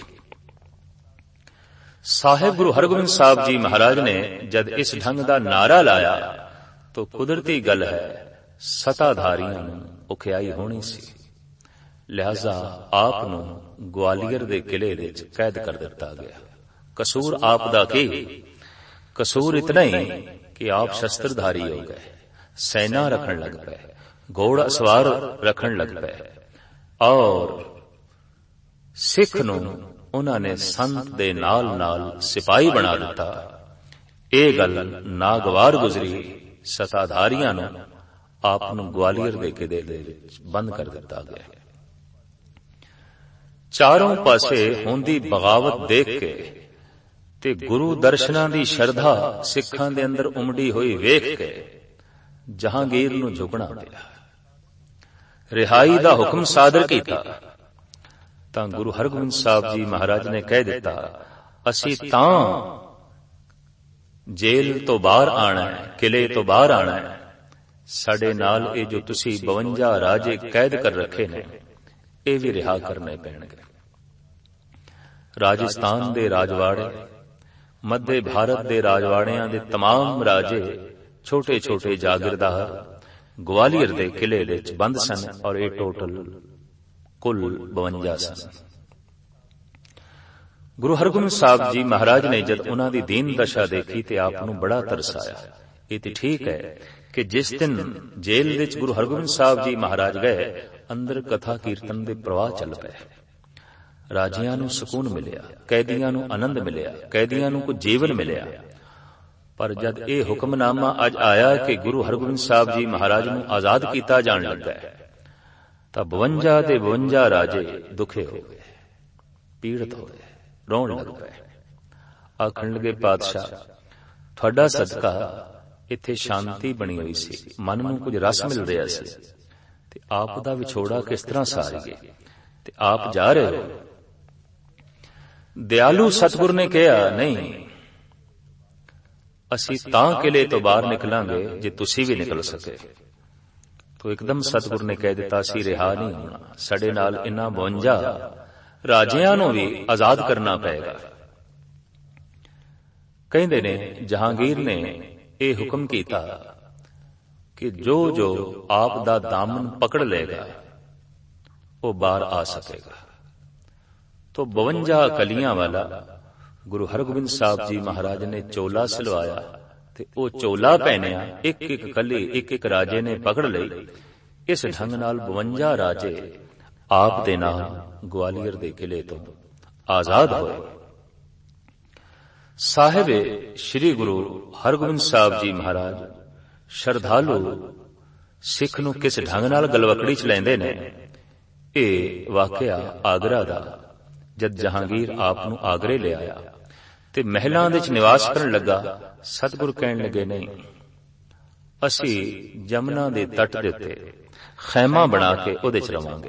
ਸਾਹਿਬ ਗੁਰੂ ਹਰਗੋਬਿੰਦ ਸਾਹਿਬ ਜੀ ਮਹਾਰਾਜ ਨੇ ਜਦ ਇਸ ਢੰਗ ਦਾ ਨਾਰਾ ਲਾਇਆ ਤਾਂ ਕੁਦਰਤੀ ਗੱਲ ਹੈ ਸਤਾਧਾਰੀਆਂ ਨੂੰ ਔਖਿਆਈ ਹੋਣੀ ਸੀ। ਲਿਹਾਜ਼ਾ ਆਪ ਨੂੰ ਗਵਾਲੀਅਰ ਦੇ ਕਿਲੇ ਵਿੱਚ ਕੈਦ ਕਰ ਦਿੱਤਾ ਗਿਆ। ਕਸੂਰ ਆਪ ਦਾ ਕੀ? ਕਸੂਰ ਇਤਨਾ ਹੀ ਕਿ ਆਪ ਸ਼ਸਤਰਧਾਰੀ ਹੋ ਗਏ, ਸੈਨਾ ਰੱਖਣ ਲੱਗ ਪਏ, ਘੋੜਾ ਸਵਾਰ ਰੱਖਣ ਲੱਗ ਪਏ ਔਰ ਸਿੱਖ ਨੂੰ ਉਹਨਾਂ ਨੇ ਸੰਤ ਦੇ ਨਾਲ ਨਾਲ ਸਿਪਾਹੀ ਬਣਾ ਦਿੱਤਾ। ਇਹ ਗੱਲ ਨਾਗਵਾਰ ਗੁਜ਼ਰੀ। ਸਤਾਧਾਰੀਆਂ ਨੂੰ ਆਪ ਨੂੰ ਗਵਾਲੀਅਰ ਦੇ ਕਿਲੇ ਦੇ ਵਿੱਚ ਬੰਦ ਕਰ ਦਿੱਤਾ ਗਿਆ। ਚਾਰੋਂ ਪਾਸੇ ਹੁੰਦੀ ਬਗਾਵਤ ਦੇਖ ਕੇ ਤੇ ਗੁਰੂ ਦਰਸ਼ਨਾਂ ਦੀ ਸ਼ਰਧਾ ਸਿੱਖਾਂ ਦੇ ਅੰਦਰ ਉਮੜੀ ਹੋਈ ਵੇਖ ਕੇ ਜਹਾਂਗੀਰ ਨੂੰ ਝੁਕਣਾ ਪਿਆ। ਰਿਹਾਈ ਦਾ ਹੁਕਮ ਸਾਦਰ ਕੀਤਾ ਤਾਂ ਗੁਰੂ ਹਰਗੋਬਿੰਦ ਸਾਹਿਬ ਜੀ ਮਹਾਰਾਜ ਨੇ ਕਹਿ ਦਿੱਤਾ, ਅਸੀਂ ਤਾਂ ਜੇਲ੍ਹ ਤੋਂ ਬਾਹਰ ਆਣਾ ਹੈ, ਕਿਲੇ ਤੋਂ ਬਾਹਰ ਆਣਾ ਹੈ। ਸਾਡੇ ਨਾਲ ਇਹ ਜੋ ਤੁਸੀਂ ਬਵੰਜਾ ਰਾਜੇ ਕੈਦ ਕਰ ਰੱਖੇ ਨੇ, ਇਹ ਵੀ ਰਿਹਾ ਕਰਨੇ ਪੈਣਗੇ। ਰਾਜਸਥਾਨ ਦੇ ਰਾਜਵਾੜੇ, ਮੱਧ ਭਾਰਤ ਦੇ ਰਾਜਵਾੜਿਆਂ ਦੇ ਤਮਾਮ ਰਾਜੇ, ਛੋਟੇ ਛੋਟੇ ਜਾਗੀਰਦਾਰ ਗਵਾਲੀਅਰ ਦੇ ਕਿਲੇ ਵਿੱਚ ਬੰਦ ਸਨ ਔਰ ਇਹ ਟੋਟਲ ਕੁੱਲ ਬਵੰਜਾ ਸਨ। ਗੁਰੂ ਹਰਗੋਬਿੰਦ ਸਾਹਿਬ ਜੀ ਮਹਾਰਾਜ ਨੇ ਜਦ ਉਹਨਾਂ ਦੀ ਦੀਨ ਦਸ਼ਾ ਦੇਖੀ ਤੇ ਆਪ ਨੂੰ ਬੜਾ ਤਰਸ ਆਇਆ। ਇਹ ਤੇ ਠੀਕ ਹੈ ਕਿ ਜਿਸ ਦਿਨ ਜੇਲ੍ਹ ਵਿੱਚ ਗੁਰੂ ਹਰਗੋਬਿੰਦ ਸਾਹਿਬ ਜੀ ਮਹਾਰਾਜ ਗਏ, ਅੰਦਰ ਕਥਾ ਕੀਰਤਨ ਦੇ ਪ੍ਰਵਾਹ ਚੱਲ ਪਏ। ਰਾਜਿਆਂ ਨੂੰ ਸਕੂਨ ਮਿਲਿਆ, ਕੈਦੀਆਂ ਨੂੰ ਆਨੰਦ ਮਿਲਿਆ, ਕੈਦੀਆਂ ਨੂੰ ਕੁਝ ਜੀਵਨ ਮਿਲਿਆ। ਪਰ ਜਦ ਇਹ ਹੁਕਮਨਾਮਾ ਅੱਜ ਆਇਆ ਕਿ ਗੁਰੂ ਹਰਗੋਬਿੰਦ ਸਾਹਿਬ ਜੀ ਮਹਾਰਾਜ ਨੂੰ ਆਜ਼ਾਦ ਕੀਤਾ ਜਾਣ ਲੱਗਾ ਤਾਂ ਬਵੰਜਾ ਦੇ ਬਵੰਜਾ ਰਾਜੇ ਦੁਖੇ ਹੋ ਗਏ, ਪੀੜਤ ਹੋ ਗਏ, ਰੋਣ ਲੱਗ ਪਏ। ਆਖਣ ਲੱਗੇ, ਪਾਤਸ਼ਾਹ ਤੁਹਾਡਾ ਸਦਕਾ ਇੱਥੇ ਸ਼ਾਂਤੀ ਬਣੀ ਹੋਈ ਸੀ, ਮਨ ਨੂੰ ਕੁਝ ਰਸ ਮਿਲ ਰਿਹਾ ਸੀ ਤੇ ਆਪ ਦਾ ਵਿਛੋੜਾ ਕਿਸ ਤਰ੍ਹਾਂ ਸਾਰੀਏ ਤੇ ਆਪ ਜਾ ਰਹੇ ਹੋ। ਦਿਆਲੂ ਸਤਿਗੁਰ ਨੇ ਕਿਹਾ, ਨਹੀਂ, ਅਸੀਂ ਤਾਂ ਕਿਲੇ ਤੋਂ ਬਾਹਰ ਨਿਕਲਾਂਗੇ ਜੇ ਤੁਸੀਂ ਵੀ ਨਿਕਲ ਸਕੇ। ਤੋ ਇੱਕਦਮ ਸਤਿਗੁਰ ਨੇ ਕਹਿ ਦਿੱਤਾ, ਅਸੀਂ ਰਿਹਾ ਨਹੀਂ ਹੋਣਾ, ਸਾਡੇ ਨਾਲ ਇਨ੍ਹਾਂ ਬਵੰਜਾ ਰਾਜਿਆਂ ਨੂੰ ਵੀ ਆਜ਼ਾਦ ਕਰਨਾ ਪਏਗਾ। ਕਹਿੰਦੇ ਨੇ ਜਹਾਂਗੀਰ ਨੇ ਇਹ ਹੁਕਮ ਕੀਤਾ ਕਿ ਜੋ ਜੋ ਆਪ ਦਾ ਦਾਮਨ ਪਕੜ ਲਏਗਾ ਉਹ ਬਾਹਰ ਆ ਸਕੇਗਾ। ਤੋ ਬਵੰਜਾ ਕਲੀਆਂ ਵਾਲਾ ਗੁਰੂ ਹਰਗੋਬਿੰਦ ਸਾਹਿਬ ਜੀ ਮਹਾਰਾਜ ਨੇ ਚੋਲਾ ਸਿਲਵਾਇਆ ਤੇ ਉਹ ਚੋਲਾ ਪਹਿਨਿਆ। ਇੱਕ ਇੱਕ ਕਲੀ ਇੱਕ ਇੱਕ ਰਾਜੇ ਨੇ ਪਕੜ ਲਈ। ਇਸ ਢੰਗ ਨਾਲ ਬਵੰਜਾ ਰਾਜੇ ਆਪ ਦੇ ਨਾਲ ਗਵਾਲੀਅਰ ਦੇ ਕਿਲੇ ਤੋਂ ਆਜ਼ਾਦ ਹੋਏ। ਸਾਹਿਬ ਸ੍ਰੀ ਗੁਰੂ ਹਰਗੋਬਿੰਦ ਸਾਹਿਬ ਜੀ ਮਹਾਰਾਜ ਸ਼ਰਧਾਲੂ ਸਿੱਖ ਨੂੰ ਕਿਸ ਢੰਗ ਨਾਲ ਗਲਵਕੜੀ ਚ ਲੈਂਦੇ ਨੇ, ਇਹ ਵਾਕਿਆ ਆਗਰਾ ਦਾ। ਜਦ ਜਹਾਂਗੀਰ ਆਪ ਨੂੰ ਆਗਰੇ ਲਿਆਇਆ ਤੇ ਮਹਿਲਾਂ ਵਿੱਚ ਨਿਵਾਸ ਕਰਨ ਲੱਗਾ, ਸਤਿਗੁਰ ਕਹਿਣ ਲੱਗੇ, ਨਹੀਂ, ਅਸੀਂ ਜਮਨਾ ਦੇ ਤੱਟ ਦੇ ਉੱਤੇ ਖੈਮਾ ਬਣਾ ਕੇ ਉਹਦੇ ਚ ਰਵਾਂਗੇ।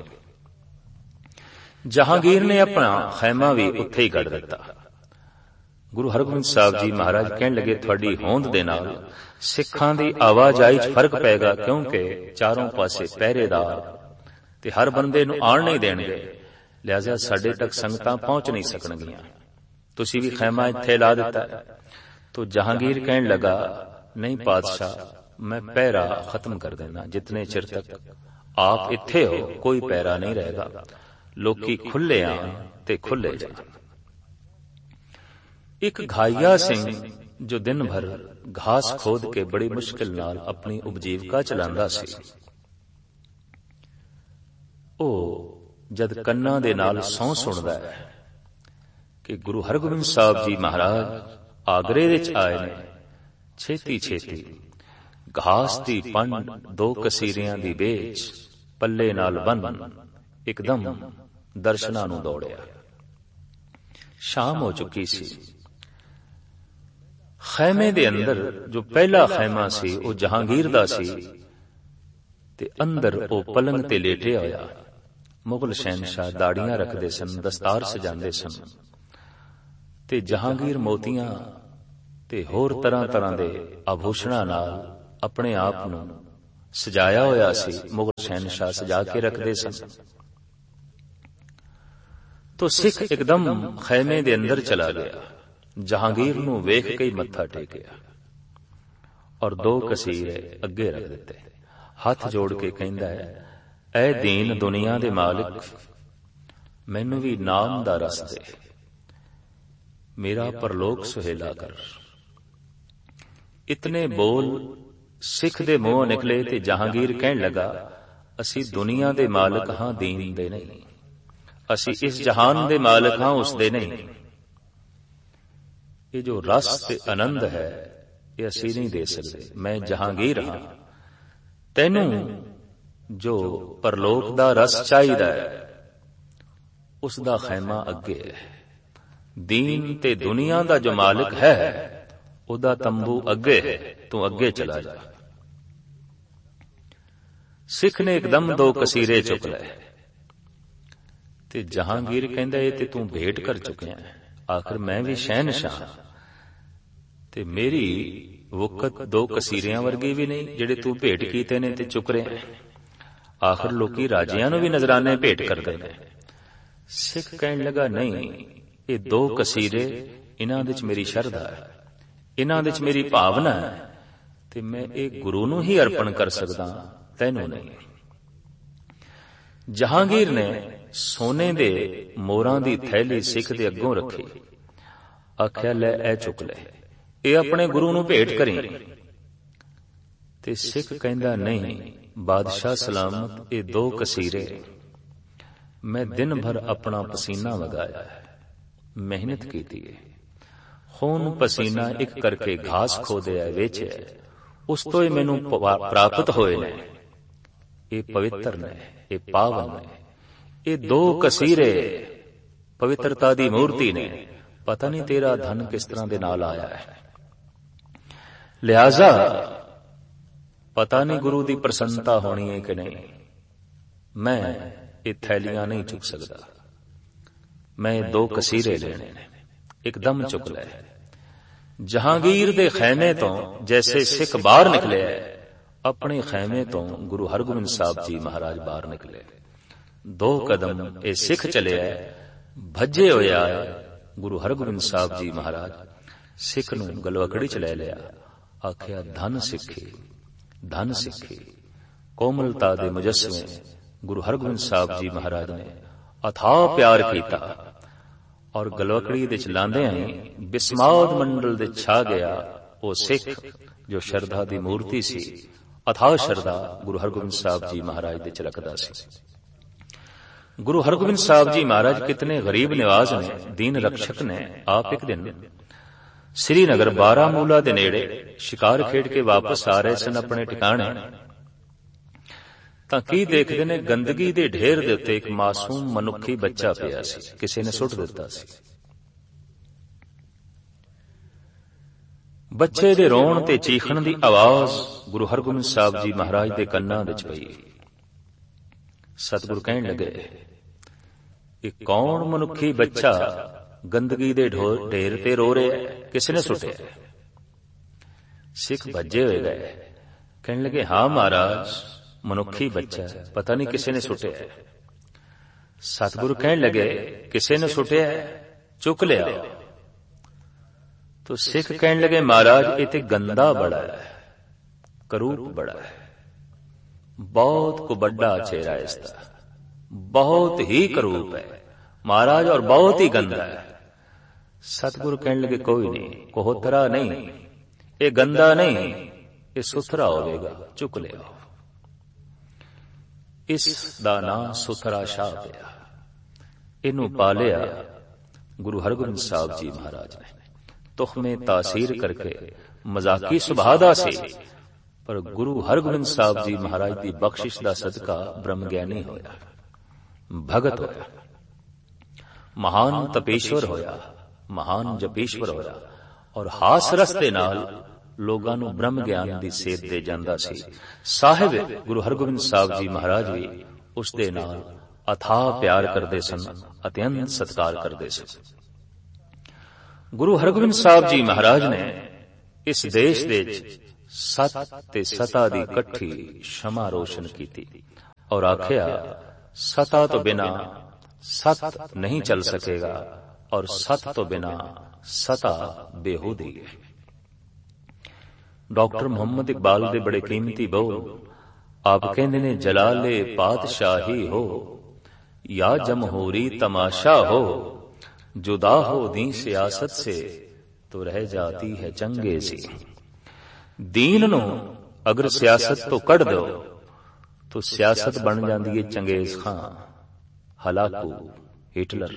ਜਹਾਂਗੀਰ ਨੇ ਆਪਣਾ ਖੈਮਾ ਵੀ ਉੱਥੇ ਹੀ ਗੱਡ ਦਿੱਤਾ। ਗੁਰੂ ਹਰਗੋਬਿੰਦ ਸਾਹਿਬ ਜੀ ਮਹਾਰਾਜ ਕਹਿਣ ਲੱਗੇ, ਤੁਹਾਡੀ ਹੋਂਦ ਦੇ ਨਾਲ ਸਿੱਖਾਂ ਦੀ ਆਵਾਜਾਈ ਚ ਫਰਕ ਪਏਗਾ, ਕਿਉਂਕਿ ਚਾਰੋਂ ਪਾਸੇ ਪਹਿਰੇਦਾਰ ਤੇ ਹਰ ਬੰਦੇ ਨੂੰ ਆਣ ਨਹੀਂ ਦੇਣਗੇ, ਲਿਹਾਜ਼ਾ ਸਾਡੇ ਤੱਕ ਸੰਗਤਾਂ ਪਹੁੰਚ ਨਹੀਂ ਸਕਣਗੀਆਂ। ਤੁਸੀਂ ਵੀ ਖੈਮਾ ਇੱਥੇ ਲਾ ਦਿੱਤਾ। ਤੋ ਜਹਾਂਗੀਰ ਕਹਿਣ ਲੱਗਾ, ਨਹੀਂ ਪਾਤਸ਼ਾਹ, ਮੈਂ ਪਹਿਰਾ ਖਤਮ ਕਰ ਦੇਣਾ। ਜਿਤਨੇ ਚਿਰ ਤੱਕ ਆਪ ਇੱਥੇ ਹੋ ਕੋਈ ਪਹਿਰਾ ਨਹੀਂ ਰਹੇਗਾ, ਲੋਕੀ ਖੁੱਲੇ ਆਣ ਤੇ ਖੁੱਲੇ ਜਾਣ। ਇੱਕ ਘਾਈਆ ਸਿੰਘ ਜੋ ਦਿਨ ਭਰ ਘਾਸ ਖੋਦ ਕੇ ਬੜੀ ਮੁਸ਼ਕਿਲ ਨਾਲ ਆਪਣੀ ਉਪਜੀਵਕਾ ਚਲਾਉਂਦਾ ਸੀ, ਉਹ ਜਦ ਕੰਨਾਂ ਦੇ ਨਾਲ ਸਹੁੰ ਸੁਣਦਾ ਹੈ ਕਿ ਗੁਰੂ ਹਰਗੋਬਿੰਦ ਸਾਹਿਬ ਜੀ ਮਹਾਰਾਜ ਆਗਰੇ ਵਿੱਚ ਆਏ ਨੇ, ਛੇਤੀ ਛੇਤੀ ਘਾਸ ਦੀ ਪੰਡ ਦੋ ਕਸੀਰਿਆਂ ਦੀ ਵੇਚ ਪੱਲੇ ਨਾਲ ਬੰਨ ਇੱਕਦਮ ਦਰਸ਼ਨਾਂ ਨੂੰ ਦੌੜਿਆ। ਸ਼ਾਮ ਹੋ ਚੁੱਕੀ ਸੀ। ਖੈਮੇ ਦੇ ਅੰਦਰ ਜੋ ਪਹਿਲਾ ਖੈਮਾ ਸੀ ਉਹ ਜਹਾਂਗੀਰ ਦਾ ਸੀ ਤੇ ਅੰਦਰ ਉਹ ਪਲੰਗ ਤੇ ਲੇਟਿਆ ਹੋਇਆ। ਮੁਗਲ ਸ਼ਹਿਨਸ਼ਾਹ ਦਾੜੀਆਂ ਰੱਖਦੇ ਸਨ, ਦਸਤਾਰ ਸਜਾਉਂਦੇ ਸਨ ਤੇ ਜਹਾਂਗੀਰ ਮੋਤੀਆਂ ਤੇ ਹੋਰ ਤਰ੍ਹਾਂ ਤਰ੍ਹਾਂ ਦੇ ਆਭੂਸ਼ਣਾਂ ਨਾਲ ਆਪਣੇ ਆਪ ਨੂੰ ਸਜਾਇਆ ਹੋਇਆ ਸੀ। ਮੁਗਲ ਸ਼ਹਿਨਸ਼ਾਹ ਸਜਾ ਕੇ ਰੱਖਦੇ ਸਨ। ਤੋ ਸਿੱਖ ਇੱਕਦਮ ਖੈਮੇ ਦੇ ਅੰਦਰ ਚਲਾ ਗਿਆ, ਜਹਾਂਗੀਰ ਨੂੰ ਵੇਖ ਕੇ ਹੀ ਮੱਥਾ ਟੇਕਿਆ ਔਰ ਦੋ ਕਸੀਰੇ ਅੱਗੇ ਰੱਖ ਦਿੱਤੇ। ਹੱਥ ਜੋੜ ਕੇ ਕਹਿੰਦਾ ਹੈ, ਐ ਦੀਨ ਦੁਨੀਆ ਦੇ ਮਾਲਿਕ, ਮੈਨੂੰ ਵੀ ਨਾਮ ਦਾ ਰਸ ਦੇ, ਮੇਰਾ ਪਰਲੋਕ ਸੁਹੇਲਾ ਕਰ। ਇਤਨੇ ਬੋਲ ਸਿੱਖ ਦੇ ਮੂੰਹੋਂ ਨਿਕਲੇ ਤੇ ਜਹਾਂਗੀਰ ਕਹਿਣ ਲੱਗਾ, ਅਸੀਂ ਦੁਨੀਆ ਦੇ ਮਾਲਕ ਹਾਂ, ਦੀਨ ਦੇ ਨਹੀਂ। ਅਸੀਂ ਇਸ ਜਹਾਨ ਦੇ ਮਾਲਕ ਹਾਂ, ਉਸ ਦੇ ਨਹੀਂ। ਇਹ ਜੋ ਰਸ ਤੇ ਆਨੰਦ ਹੈ ਇਹ ਅਸੀਂ ਨਹੀਂ ਦੇ ਸਕਦੇ। ਮੈਂ ਜਹਾਂਗੀਰ ਹਾਂ, ਤੈਨੂੰ ਜੋ ਪਰਲੋਕ ਦਾ ਰਸ ਚਾਹੀਦਾ ਹੈ ਉਸ ਦਾ ਖੈਮਾ ਅੱਗੇ ਹੈ। ਦੀਨ ਤੇ ਦੁਨੀਆ ਦਾ ਜੋ ਮਾਲਕ ਹੈ ਉਹਦਾ ਤੰਬੂ ਅੱਗੇ ਹੈ, ਤੂੰ ਅੱਗੇ ਚਲਾ ਜਾ। ਸਿੱਖ ਨੇ ਇੱਕਦਮ ਦੋ ਕਸੀਰੇ ਚੁੱਕ ਲਏ ਤੇ ਜਹਾਂਗੀਰ ਕਹਿੰਦਾ, ਇਹ ਤੇ ਤੂੰ ਭੇਟ ਕਰ ਚੁੱਕਿਆ ਹੈ। ਆਖਰ ਮੈਂ ਵੀ ਸ਼ਹਿਨਸ਼ਾਹ ਤੇ ਮੇਰੀ ਵਕਤ ਦੋ ਕਸੀਰਿਆਂ ਵਰਗੀ ਵੀ ਨਹੀਂ ਜਿਹੜੇ ਤੂੰ ਭੇਟ ਕੀਤੇ ਨੇ ਤੇ ਚੁੱਕ ਰਿਹਾ। ਆਖਰ ਲੋਕੀ ਰਾਜਿਆਂ ਨੂੰ ਵੀ ਨਜ਼ਰਾਨੇ ਭੇਟ ਕਰਦੇ ਨੇ। ਸਿੱਖ ਕਹਿਣ ਲੱਗਾ, ਨਹੀਂ, ਇਹ ਦੋ ਕਸੀਰੇ, ਇਹਨਾਂ ਵਿੱਚ ਮੇਰੀ ਸ਼ਰਧਾ ਹੈ, ਇਹਨਾਂ ਵਿੱਚ ਮੇਰੀ ਭਾਵਨਾ ਹੈ ਤੇ ਮੈਂ ਇਹ ਗੁਰੂ ਨੂੰ ਹੀ ਅਰਪਣ ਕਰ ਸਕਦਾ, ਤੈਨੂੰ ਨਹੀਂ। ਜਹਾਂਗੀਰ ਨੇ ਸੋਨੇ ਦੇ ਮੋਹਰਾਂ ਦੀ ਥੈਲੀ ਸਿੱਖ ਦੇ ਅੱਗੋਂ ਰੱਖੀ। ਆਖਿਆ, ਲੈ ਇਹ ਚੁੱਕ ਲੈ, ਇਹ ਆਪਣੇ ਗੁਰੂ ਨੂੰ ਭੇਟ ਕਰੀ। ਤੇ ਸਿੱਖ ਕਹਿੰਦਾ, ਨਹੀਂ ਬਾਦਸ਼ਾਹ ਸਲਾਮਤ, ਇਹ ਦੋ ਕਸੀਰੇ ਮੈਂ ਦਿਨ ਭਰ ਆਪਣਾ ਪਸੀਨਾ ਵਗਾਇਆ ਹੈ, ਮਿਹਨਤ ਕੀਤੀ ਹੈ, ਖੂਨ ਪਸੀਨਾ ਇੱਕ ਕਰਕੇ ਘਾਸ ਖੋਦਿਆ, ਵੇਚਿਆ, ਉਸ ਤੋਂ ਹੀ ਮੈਨੂੰ ਪ੍ਰਾਪਤ ਹੋਏ ਨੇ। ਇਹ ਪਵਿੱਤਰ ਨੇ, ਇਹ ਪਾਵਨ ਨੇ। ਇਹ ਦੋ ਕਸੀਰੇ ਪਵਿੱਤਰਤਾ ਦੀ ਮੂਰਤੀ ਨੇ। ਪਤਾ ਨਹੀਂ ਤੇਰਾ ਧਨ ਕਿਸ ਤਰ੍ਹਾਂ ਦੇ ਨਾਲ ਆਇਆ ਹੈ, ਲਿਹਾਜ਼ਾ ਪਤਾ ਨਹੀਂ ਗੁਰੂ ਦੀ ਪ੍ਰਸੰਨਤਾ ਹੋਣੀ ਹੈ ਕਿ ਨਹੀਂ। ਮੈਂ ਇਹ ਥੈਲੀਆਂ ਨਹੀਂ ਚੁੱਕ ਸਕਦਾ, ਮੈਂ ਦੋ ਕਸੀਰੇ ਲੈਣੇ ਨੇ। ਇੱਕਦਮ ਚੁੱਕ ਲੈ। ਜਹਾਂਗੀਰ ਦੇ ਖੈਮੇ ਤੋਂ ਜੈਸੇ ਸਿੱਖ ਬਾਹਰ ਨਿਕਲਿਆ, ਆਪਣੇ ਖੈਮੇ ਤੋਂ ਗੁਰੂ ਹਰਗੋਬਿੰਦ ਸਾਹਿਬ ਜੀ ਮਹਾਰਾਜ ਬਾਹਰ ਨਿਕਲੇ। ਦੋ ਕਦਮ ਇਹ ਸਿੱਖ ਚੱਲਿਆ, ਭੱਜੇ ਹੋਇਆ ਗੁਰੂ ਹਰਗੋਬਿੰਦ ਸਾਹਿਬ ਜੀ ਮਹਾਰਾਜ ਸਿੱਖ ਨੂੰ ਗਲਵਕੜੀ ਚ ਲੈ ਲਿਆ। ਆਖਿਆ, ਧਨ ਸਿੱਖੀ, ਧਨ ਸਿੱਖੀ। ਕੋਮਲਤਾ ਦੇ ਮੁਜੱਸਮੇ ਗੁਰੂ ਹਰਗੋਬਿੰਦ ਸਾਹਿਬ ਜੀ ਮਹਾਰਾਜ ਨੇ ਅਥਾਹ ਪਿਆਰ ਕੀਤਾ ਔਰ ਗਲਵਕੜੀ ਦੇ ਚਲਾਉਂਦੇ ਆਏ ਬਿਸਮਾਦ ਮੰਡਲ ਦੇ ਛਾ ਗਿਆ ਉਹ ਸਿੱਖ ਜੋ ਸ਼ਰਧਾ ਦੀ ਮੂਰਤੀ ਸੀ। ਅਥਾਹ ਸ਼ਰਧਾ ਗੁਰੂ ਹਰਗੋਬਿੰਦ ਸਾਹਿਬ ਜੀ ਮਹਾਰਾਜ ਦੇ ਚ ਰੱਖਦਾ ਸੀ। ਗੁਰੂ ਹਰਗੋਬਿੰਦ ਸਾਹਿਬ ਜੀ ਮਹਾਰਾਜ ਕਿਤਨੇ ਗਰੀਬ ਨਿਵਾਜ਼ ਨੇ, ਦੀਨ ਰਕਸ਼ਕ ਨੇ। ਆਪ ਇੱਕ ਦਿਨ ਸ੍ਰੀਨਗਰ ਬਾਰਾਮੂਲਾ ਦੇ ਨੇੜੇ ਸ਼ਿਕਾਰ ਖੇਡ ਕੇ ਵਾਪਸ ਆ ਰਹੇ ਸਨ ਆਪਣੇ ਟਿਕਾਣੇ, ਤਾਂ ਕੀ ਦੇਖਦੇ ਨੇ, ਗੰਦਗੀ ਦੇ ਢੇਰ ਦੇ ਉੱਤੇ ਇੱਕ ਮਾਸੂਮ ਮਨੁੱਖੀ ਬੱਚਾ ਪਿਆ ਸੀ, ਕਿਸੇ ਨੇ ਸੁੱਟ ਦਿੱਤਾ ਸੀ। ਬੱਚੇ ਦੇ ਰੋਣ ਤੇ ਚੀਖਣ ਦੀ ਆਵਾਜ਼ ਗੁਰੂ ਹਰਗੋਬਿੰਦ ਸਾਹਿਬ ਜੀ ਮਹਾਰਾਜ ਦੇ ਕੰਨਾਂ ਵਿੱਚ ਪਈ। ਸਤਿਗੁਰ ਕਹਿਣ ਲੱਗੇ, ਇਹ ਕੌਣ ਮਨੁੱਖੀ ਬੱਚਾ ਗੰਦਗੀ ਦੇ ਢੇਰ ਤੇ ਰੋ ਰਿਹਾ, ਕਿਸ ਨੇ ਸੁੱਟਿਆ? ਸਿੱਖ ਭੱਜੇ ਹੋਏ ਗਏ, ਕਹਿਣ ਲੱਗੇ, ਹਾਂ ਮਹਾਰਾਜ, ਮਨੁੱਖੀ ਬੱਚਾ, ਪਤਾ ਨਹੀਂ ਕਿਸੇ ਨੇ ਸੁੱਟਿਆ। ਸਤਿਗੁਰੂ ਕਹਿਣ ਲੱਗੇ, ਕਿਸੇ ਨੇ ਸੁੱਟਿਆ, ਚੁੱਕ ਲਿਆ। तो सिख कहने लगे, महाराज ये तो गंदा बड़ा है, करूप बड़ा है, बहुत को बड़ा चेहरा है इसका, बहुत ही करूप है महाराज और बहुत ही गंदा है। सतगुरु कहने लगे, कोई नहीं, कोहतरा नहीं, ये गंदा नहीं, ये सुथरा होगा, चुक ले आओ। इस दा नाम सुथरा शाह पिया, इनू पालिया गुरु हरगोबिंद साहब जी महाराज ने। तुखमे तासीर करके मजाकी सुभाव दा सी, पर गुरु हरगोबिंद साहब जी महाराज की बख्शिश का सदका ब्रह्म ज्ञानी होया, भगत होया। ਮਹਾਨ ਤਪੇਸ਼ਵਰ ਹੋਇਆ, ਮਹਾਨ ਜਪੇਸ਼ਵਰ ਹੋਇਆ, ਔਰ ਹਾਸ ਰਸ ਦੇ ਨਾਲ ਲੋਕਾਂ ਨੂੰ ਬ੍ਰਹਮ ਗਿਆਨ ਦੀ ਸੇਧ ਦੇ ਜਾਂਦਾ ਸੀ। ਸਾਹਿਬ ਗੁਰੂ ਹਰਗੋਬਿੰਦ ਸਾਹਿਬ ਜੀ ਮਹਾਰਾਜ ਵੀ ਉਸ ਦੇ ਨਾਲ ਅਥਾਹ ਪਿਆਰ ਕਰਦੇ ਸਨ, ਅਤਿਅੰਤ ਸਤਿਕਾਰ ਕਰਦੇ ਸਨ। ਗੁਰੂ ਹਰਗੋਬਿੰਦ ਸਾਹਿਬ ਜੀ ਮਹਾਰਾਜ ਨੇ ਇਸ ਦੇਸ਼ ਦੇ ਵਿੱਚ ਸਤ ਤੇ ਸਤਾ ਦੀ ਇਕੱਠੀ ਸ਼ਮਾ ਰੋਸ਼ਨ ਕੀਤੀ ਔਰ ਆਖਿਆ, ਸਤਾ ਤੋਂ ਬਿਨਾ ਸਤ ਨਹੀਂ ਚੱਲ ਸਕੇਗਾ ਔਰ ਸਤ ਤੋਂ ਬਿਨਾ ਸਤਾ ਬੇਹੂਦੀ ਹੈ। ਡਾਕਟਰ ਮੁਹੰਮਦ ਇਕਬਾਲ ਦੇ ਬੜੇ ਕੀਮਤੀ ਬੋਲ ਆਪ ਕਹਿੰਦੇ ਨੇ, ਜਲਾਲੇ ਪਾਤਸ਼ਾਹੀ ਹੋ या जमहूरी तमाशा हो, जुदा हो दी सियासत से तो रह जाती है चंगे सी। दीन नू अगर सियासत तो कढ़ दो तो सियासत बन जाती है चंगेज खां, हलाकू, हिटलर,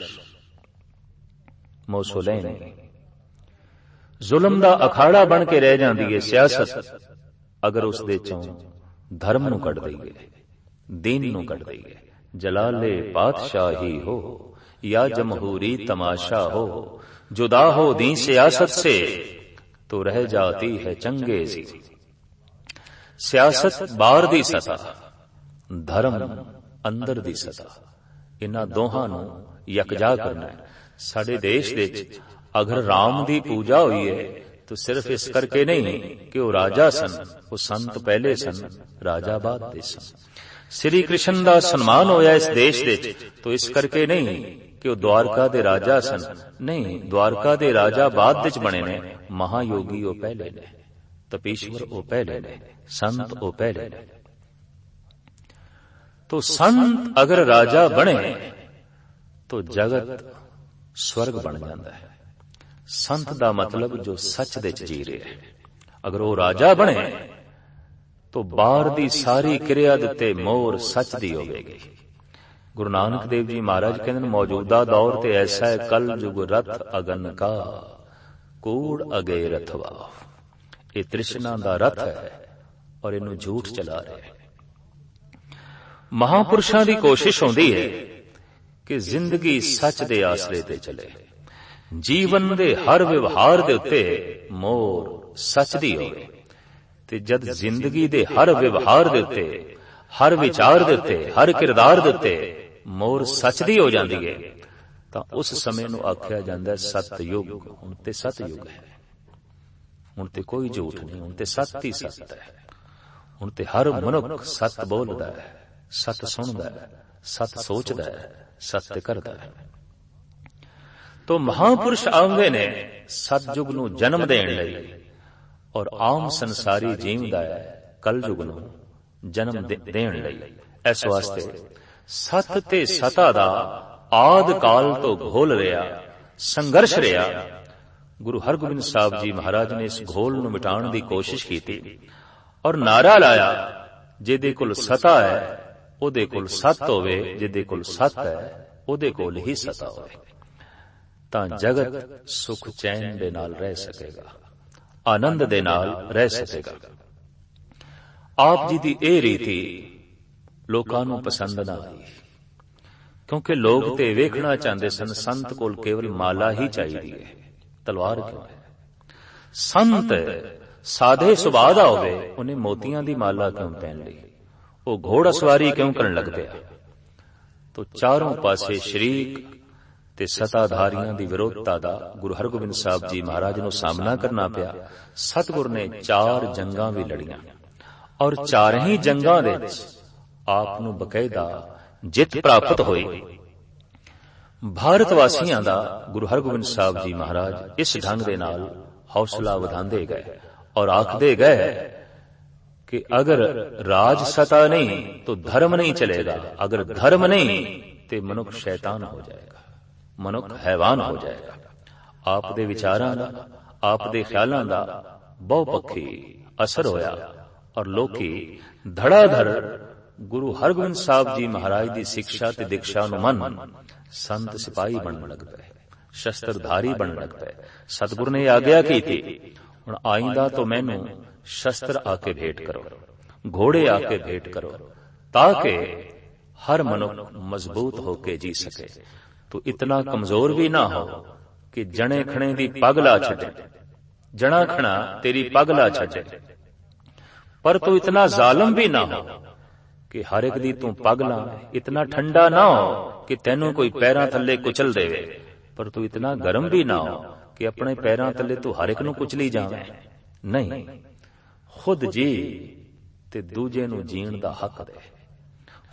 मोसोलेन। जुल्म दा अखाड़ा बन के रह जाती है सियासत अगर उस दे चों धर्म नू कढ़ दईए, दीन नू कढ़ दईए। जलाले पातशाही हो या जमहूरी तमाशा हो, जुदा हो दी सियासत से तो रह जाती है चंगे सी। सियासत बाहर दी सता, धर्म अंदर दी सता, इन्हां दोहां नूं यकजा करना है। साडे देश दे विच अगर राम दी पूजा हुई है तो सिर्फ इस करके नहीं कि वो राजा सन, वो संत पहले सन, राजा बाद दे सन। श्री कृष्ण का सन्मान होया इस देश दे तो इस करके नहीं कि वो द्वारका दे राजा सन, नहीं, द्वारका दे राजा बाद विच बने ने, महायोगी वो पहले ने, तपेश्वर वो पहले ने, संत वो पहले ने। तो संत अगर राजा बने तो जगत स्वर्ग बन जाता है। संत दा मतलब जो सच दे जी रहे है। अगर वो राजा बने तो बाहर दी सारी क्रिया दे मोर सच दी होगी। गुरु नानक देव जी महाराज कहते मौजूदा दौर ते ऐसा है, कल जुग रथ अगन का कूड़ अगे रथवा। ये तृष्णा दा रथ है और इनू झूठ चला रहे। महापुरुषां दी कोशिश होंदी है कि जिंदगी सच दे आसरे ते चले, जीवन दे हर व्यवहार दे उत्ते मोर सच दी होवे। ते जद जिंदगी दे हर व्यवहार दे उत्ते, हर विचार दे उत्ते, हर किरदार दे उत्ते मोर सच दी हो जाती है तां उस समय नूं आख्या जांदा है सतयुग। हुण ते सतयुग है, हुण ते कोई झूठ नहीं, हुण ते सत ही सत है। हुण ते हर मनुख सत बोलदा है, सत सुणदा है, सत सोचदा है, सत करदा है। तो महापुरुष आउंदे ने सतयुग नूं जन्म देण लई और आम संसारी जीवदा है कलयुग नूं जन्म देण लई। इस वास्ते सत ते सता दा आद काल तो घोल रहा संघर्ष रहा। गुरु हरगोबिंद साहब जी महाराज ने इस घोल नूं मिटाण दी कोशिश की और नारा लाया, जिहदे कोल सता है उहदे कोल सत होवे, जिहदे कोल सत है उहदे कोल ही सता होवे, तां जगत सुख चैन दे नाल रह सकेगा, आनंद दे नाल रह सकेगा। आप जी दी ए रीति लोकां नूं पसंद ना आई, क्योंकि लोग ते वेखना चाहते सन संत कोल केवल माला ही चाहिए, तलवार क्यों है। संत सादे सुभाਅ दा होवे, उन्हें मोतियां दी माला क्यों पहन ली, वो घोड़ा सवारी क्यों करन लग पिया। तो चारों पासे शरीक ते सताधारियां दी विरोधता दा गुरु हरगोबिंद साहब जी महाराज नूं सामना करना पिया। सतगुर ने चार जंगां भी लड़ियां और चार ही जंगां दे विच आप नूं बकायदा जित प्राप्त हुई। भारत वासियां दा गुरु हरगोबिंद साहब जी महाराज इस ढंग दे नाल हौसला वधांदे गए और आखदे गए कि अगर राज सता नहीं तो धर्म नहीं चलेगा, अगर धर्म नहीं तो मनुख शैतान हो जाएगा, मनुख हैवान हो जाएगा। आप दे विचारां दा, आप दे ख्यालां दा बहुपक्षी असर होया और लोकी धड़ाधड़ गुरु हरगोबिंद साहब जी महाराज दी शिक्षा ते दीक्षा नूं मन संत सिपाही बनन लग पए, शस्त्रधारी बनन लग पए। सतगुर ने आग्या की थी, हुण आइंदा तो मैनू शस्त्र आके भेंट करो, घोड़े आके भेंट करो, ताकि हर मनुख मजबूत होके जी सके। ਤੂੰ ਇਤਨਾ ਕਮਜ਼ੋਰ ਵੀ ਨਾ ਹੋ ਕਿ ਜਣੇ ਖਣੇ ਦੀ ਪੱਗ ਲਾ ਛੱਡੇ, ਜਣਾ ਖਣਾ ਤੇਰੀ ਪੱਗ ਲਾ ਛੱਡੇ, ਪਰ ਤੂੰ ਇਤਨਾ ਜ਼ਾਲਮ ਵੀ ਨਾ ਹੋ ਕਿ ਹਰ ਇੱਕ ਦੀ ਤੂੰ ਪੱਗ ਲਾਵੇਂ। ਇਤਨਾ ਠੰਡਾ ਨਾ ਹੋ ਕਿ ਤੈਨੂੰ ਕੋਈ ਪੈਰਾਂ ਥੱਲੇ ਕੁਚਲ ਦੇਵੇ, ਪਰ ਤੂੰ ਇਤਨਾ ਗਰਮ ਵੀ ਨਾ ਹੋ ਕਿ ਆਪਣੇ ਪੈਰਾਂ ਥੱਲੇ ਤੂੰ ਹਰ ਇੱਕ ਨੂੰ ਕੁਚਲੀ ਜਾਵੇਂ। ਨਹੀਂ, ਖੁਦ ਜੀ ਤੇ ਦੂਜੇ ਨੂੰ ਜੀਣ ਦਾ ਹੱਕ ਦੇ।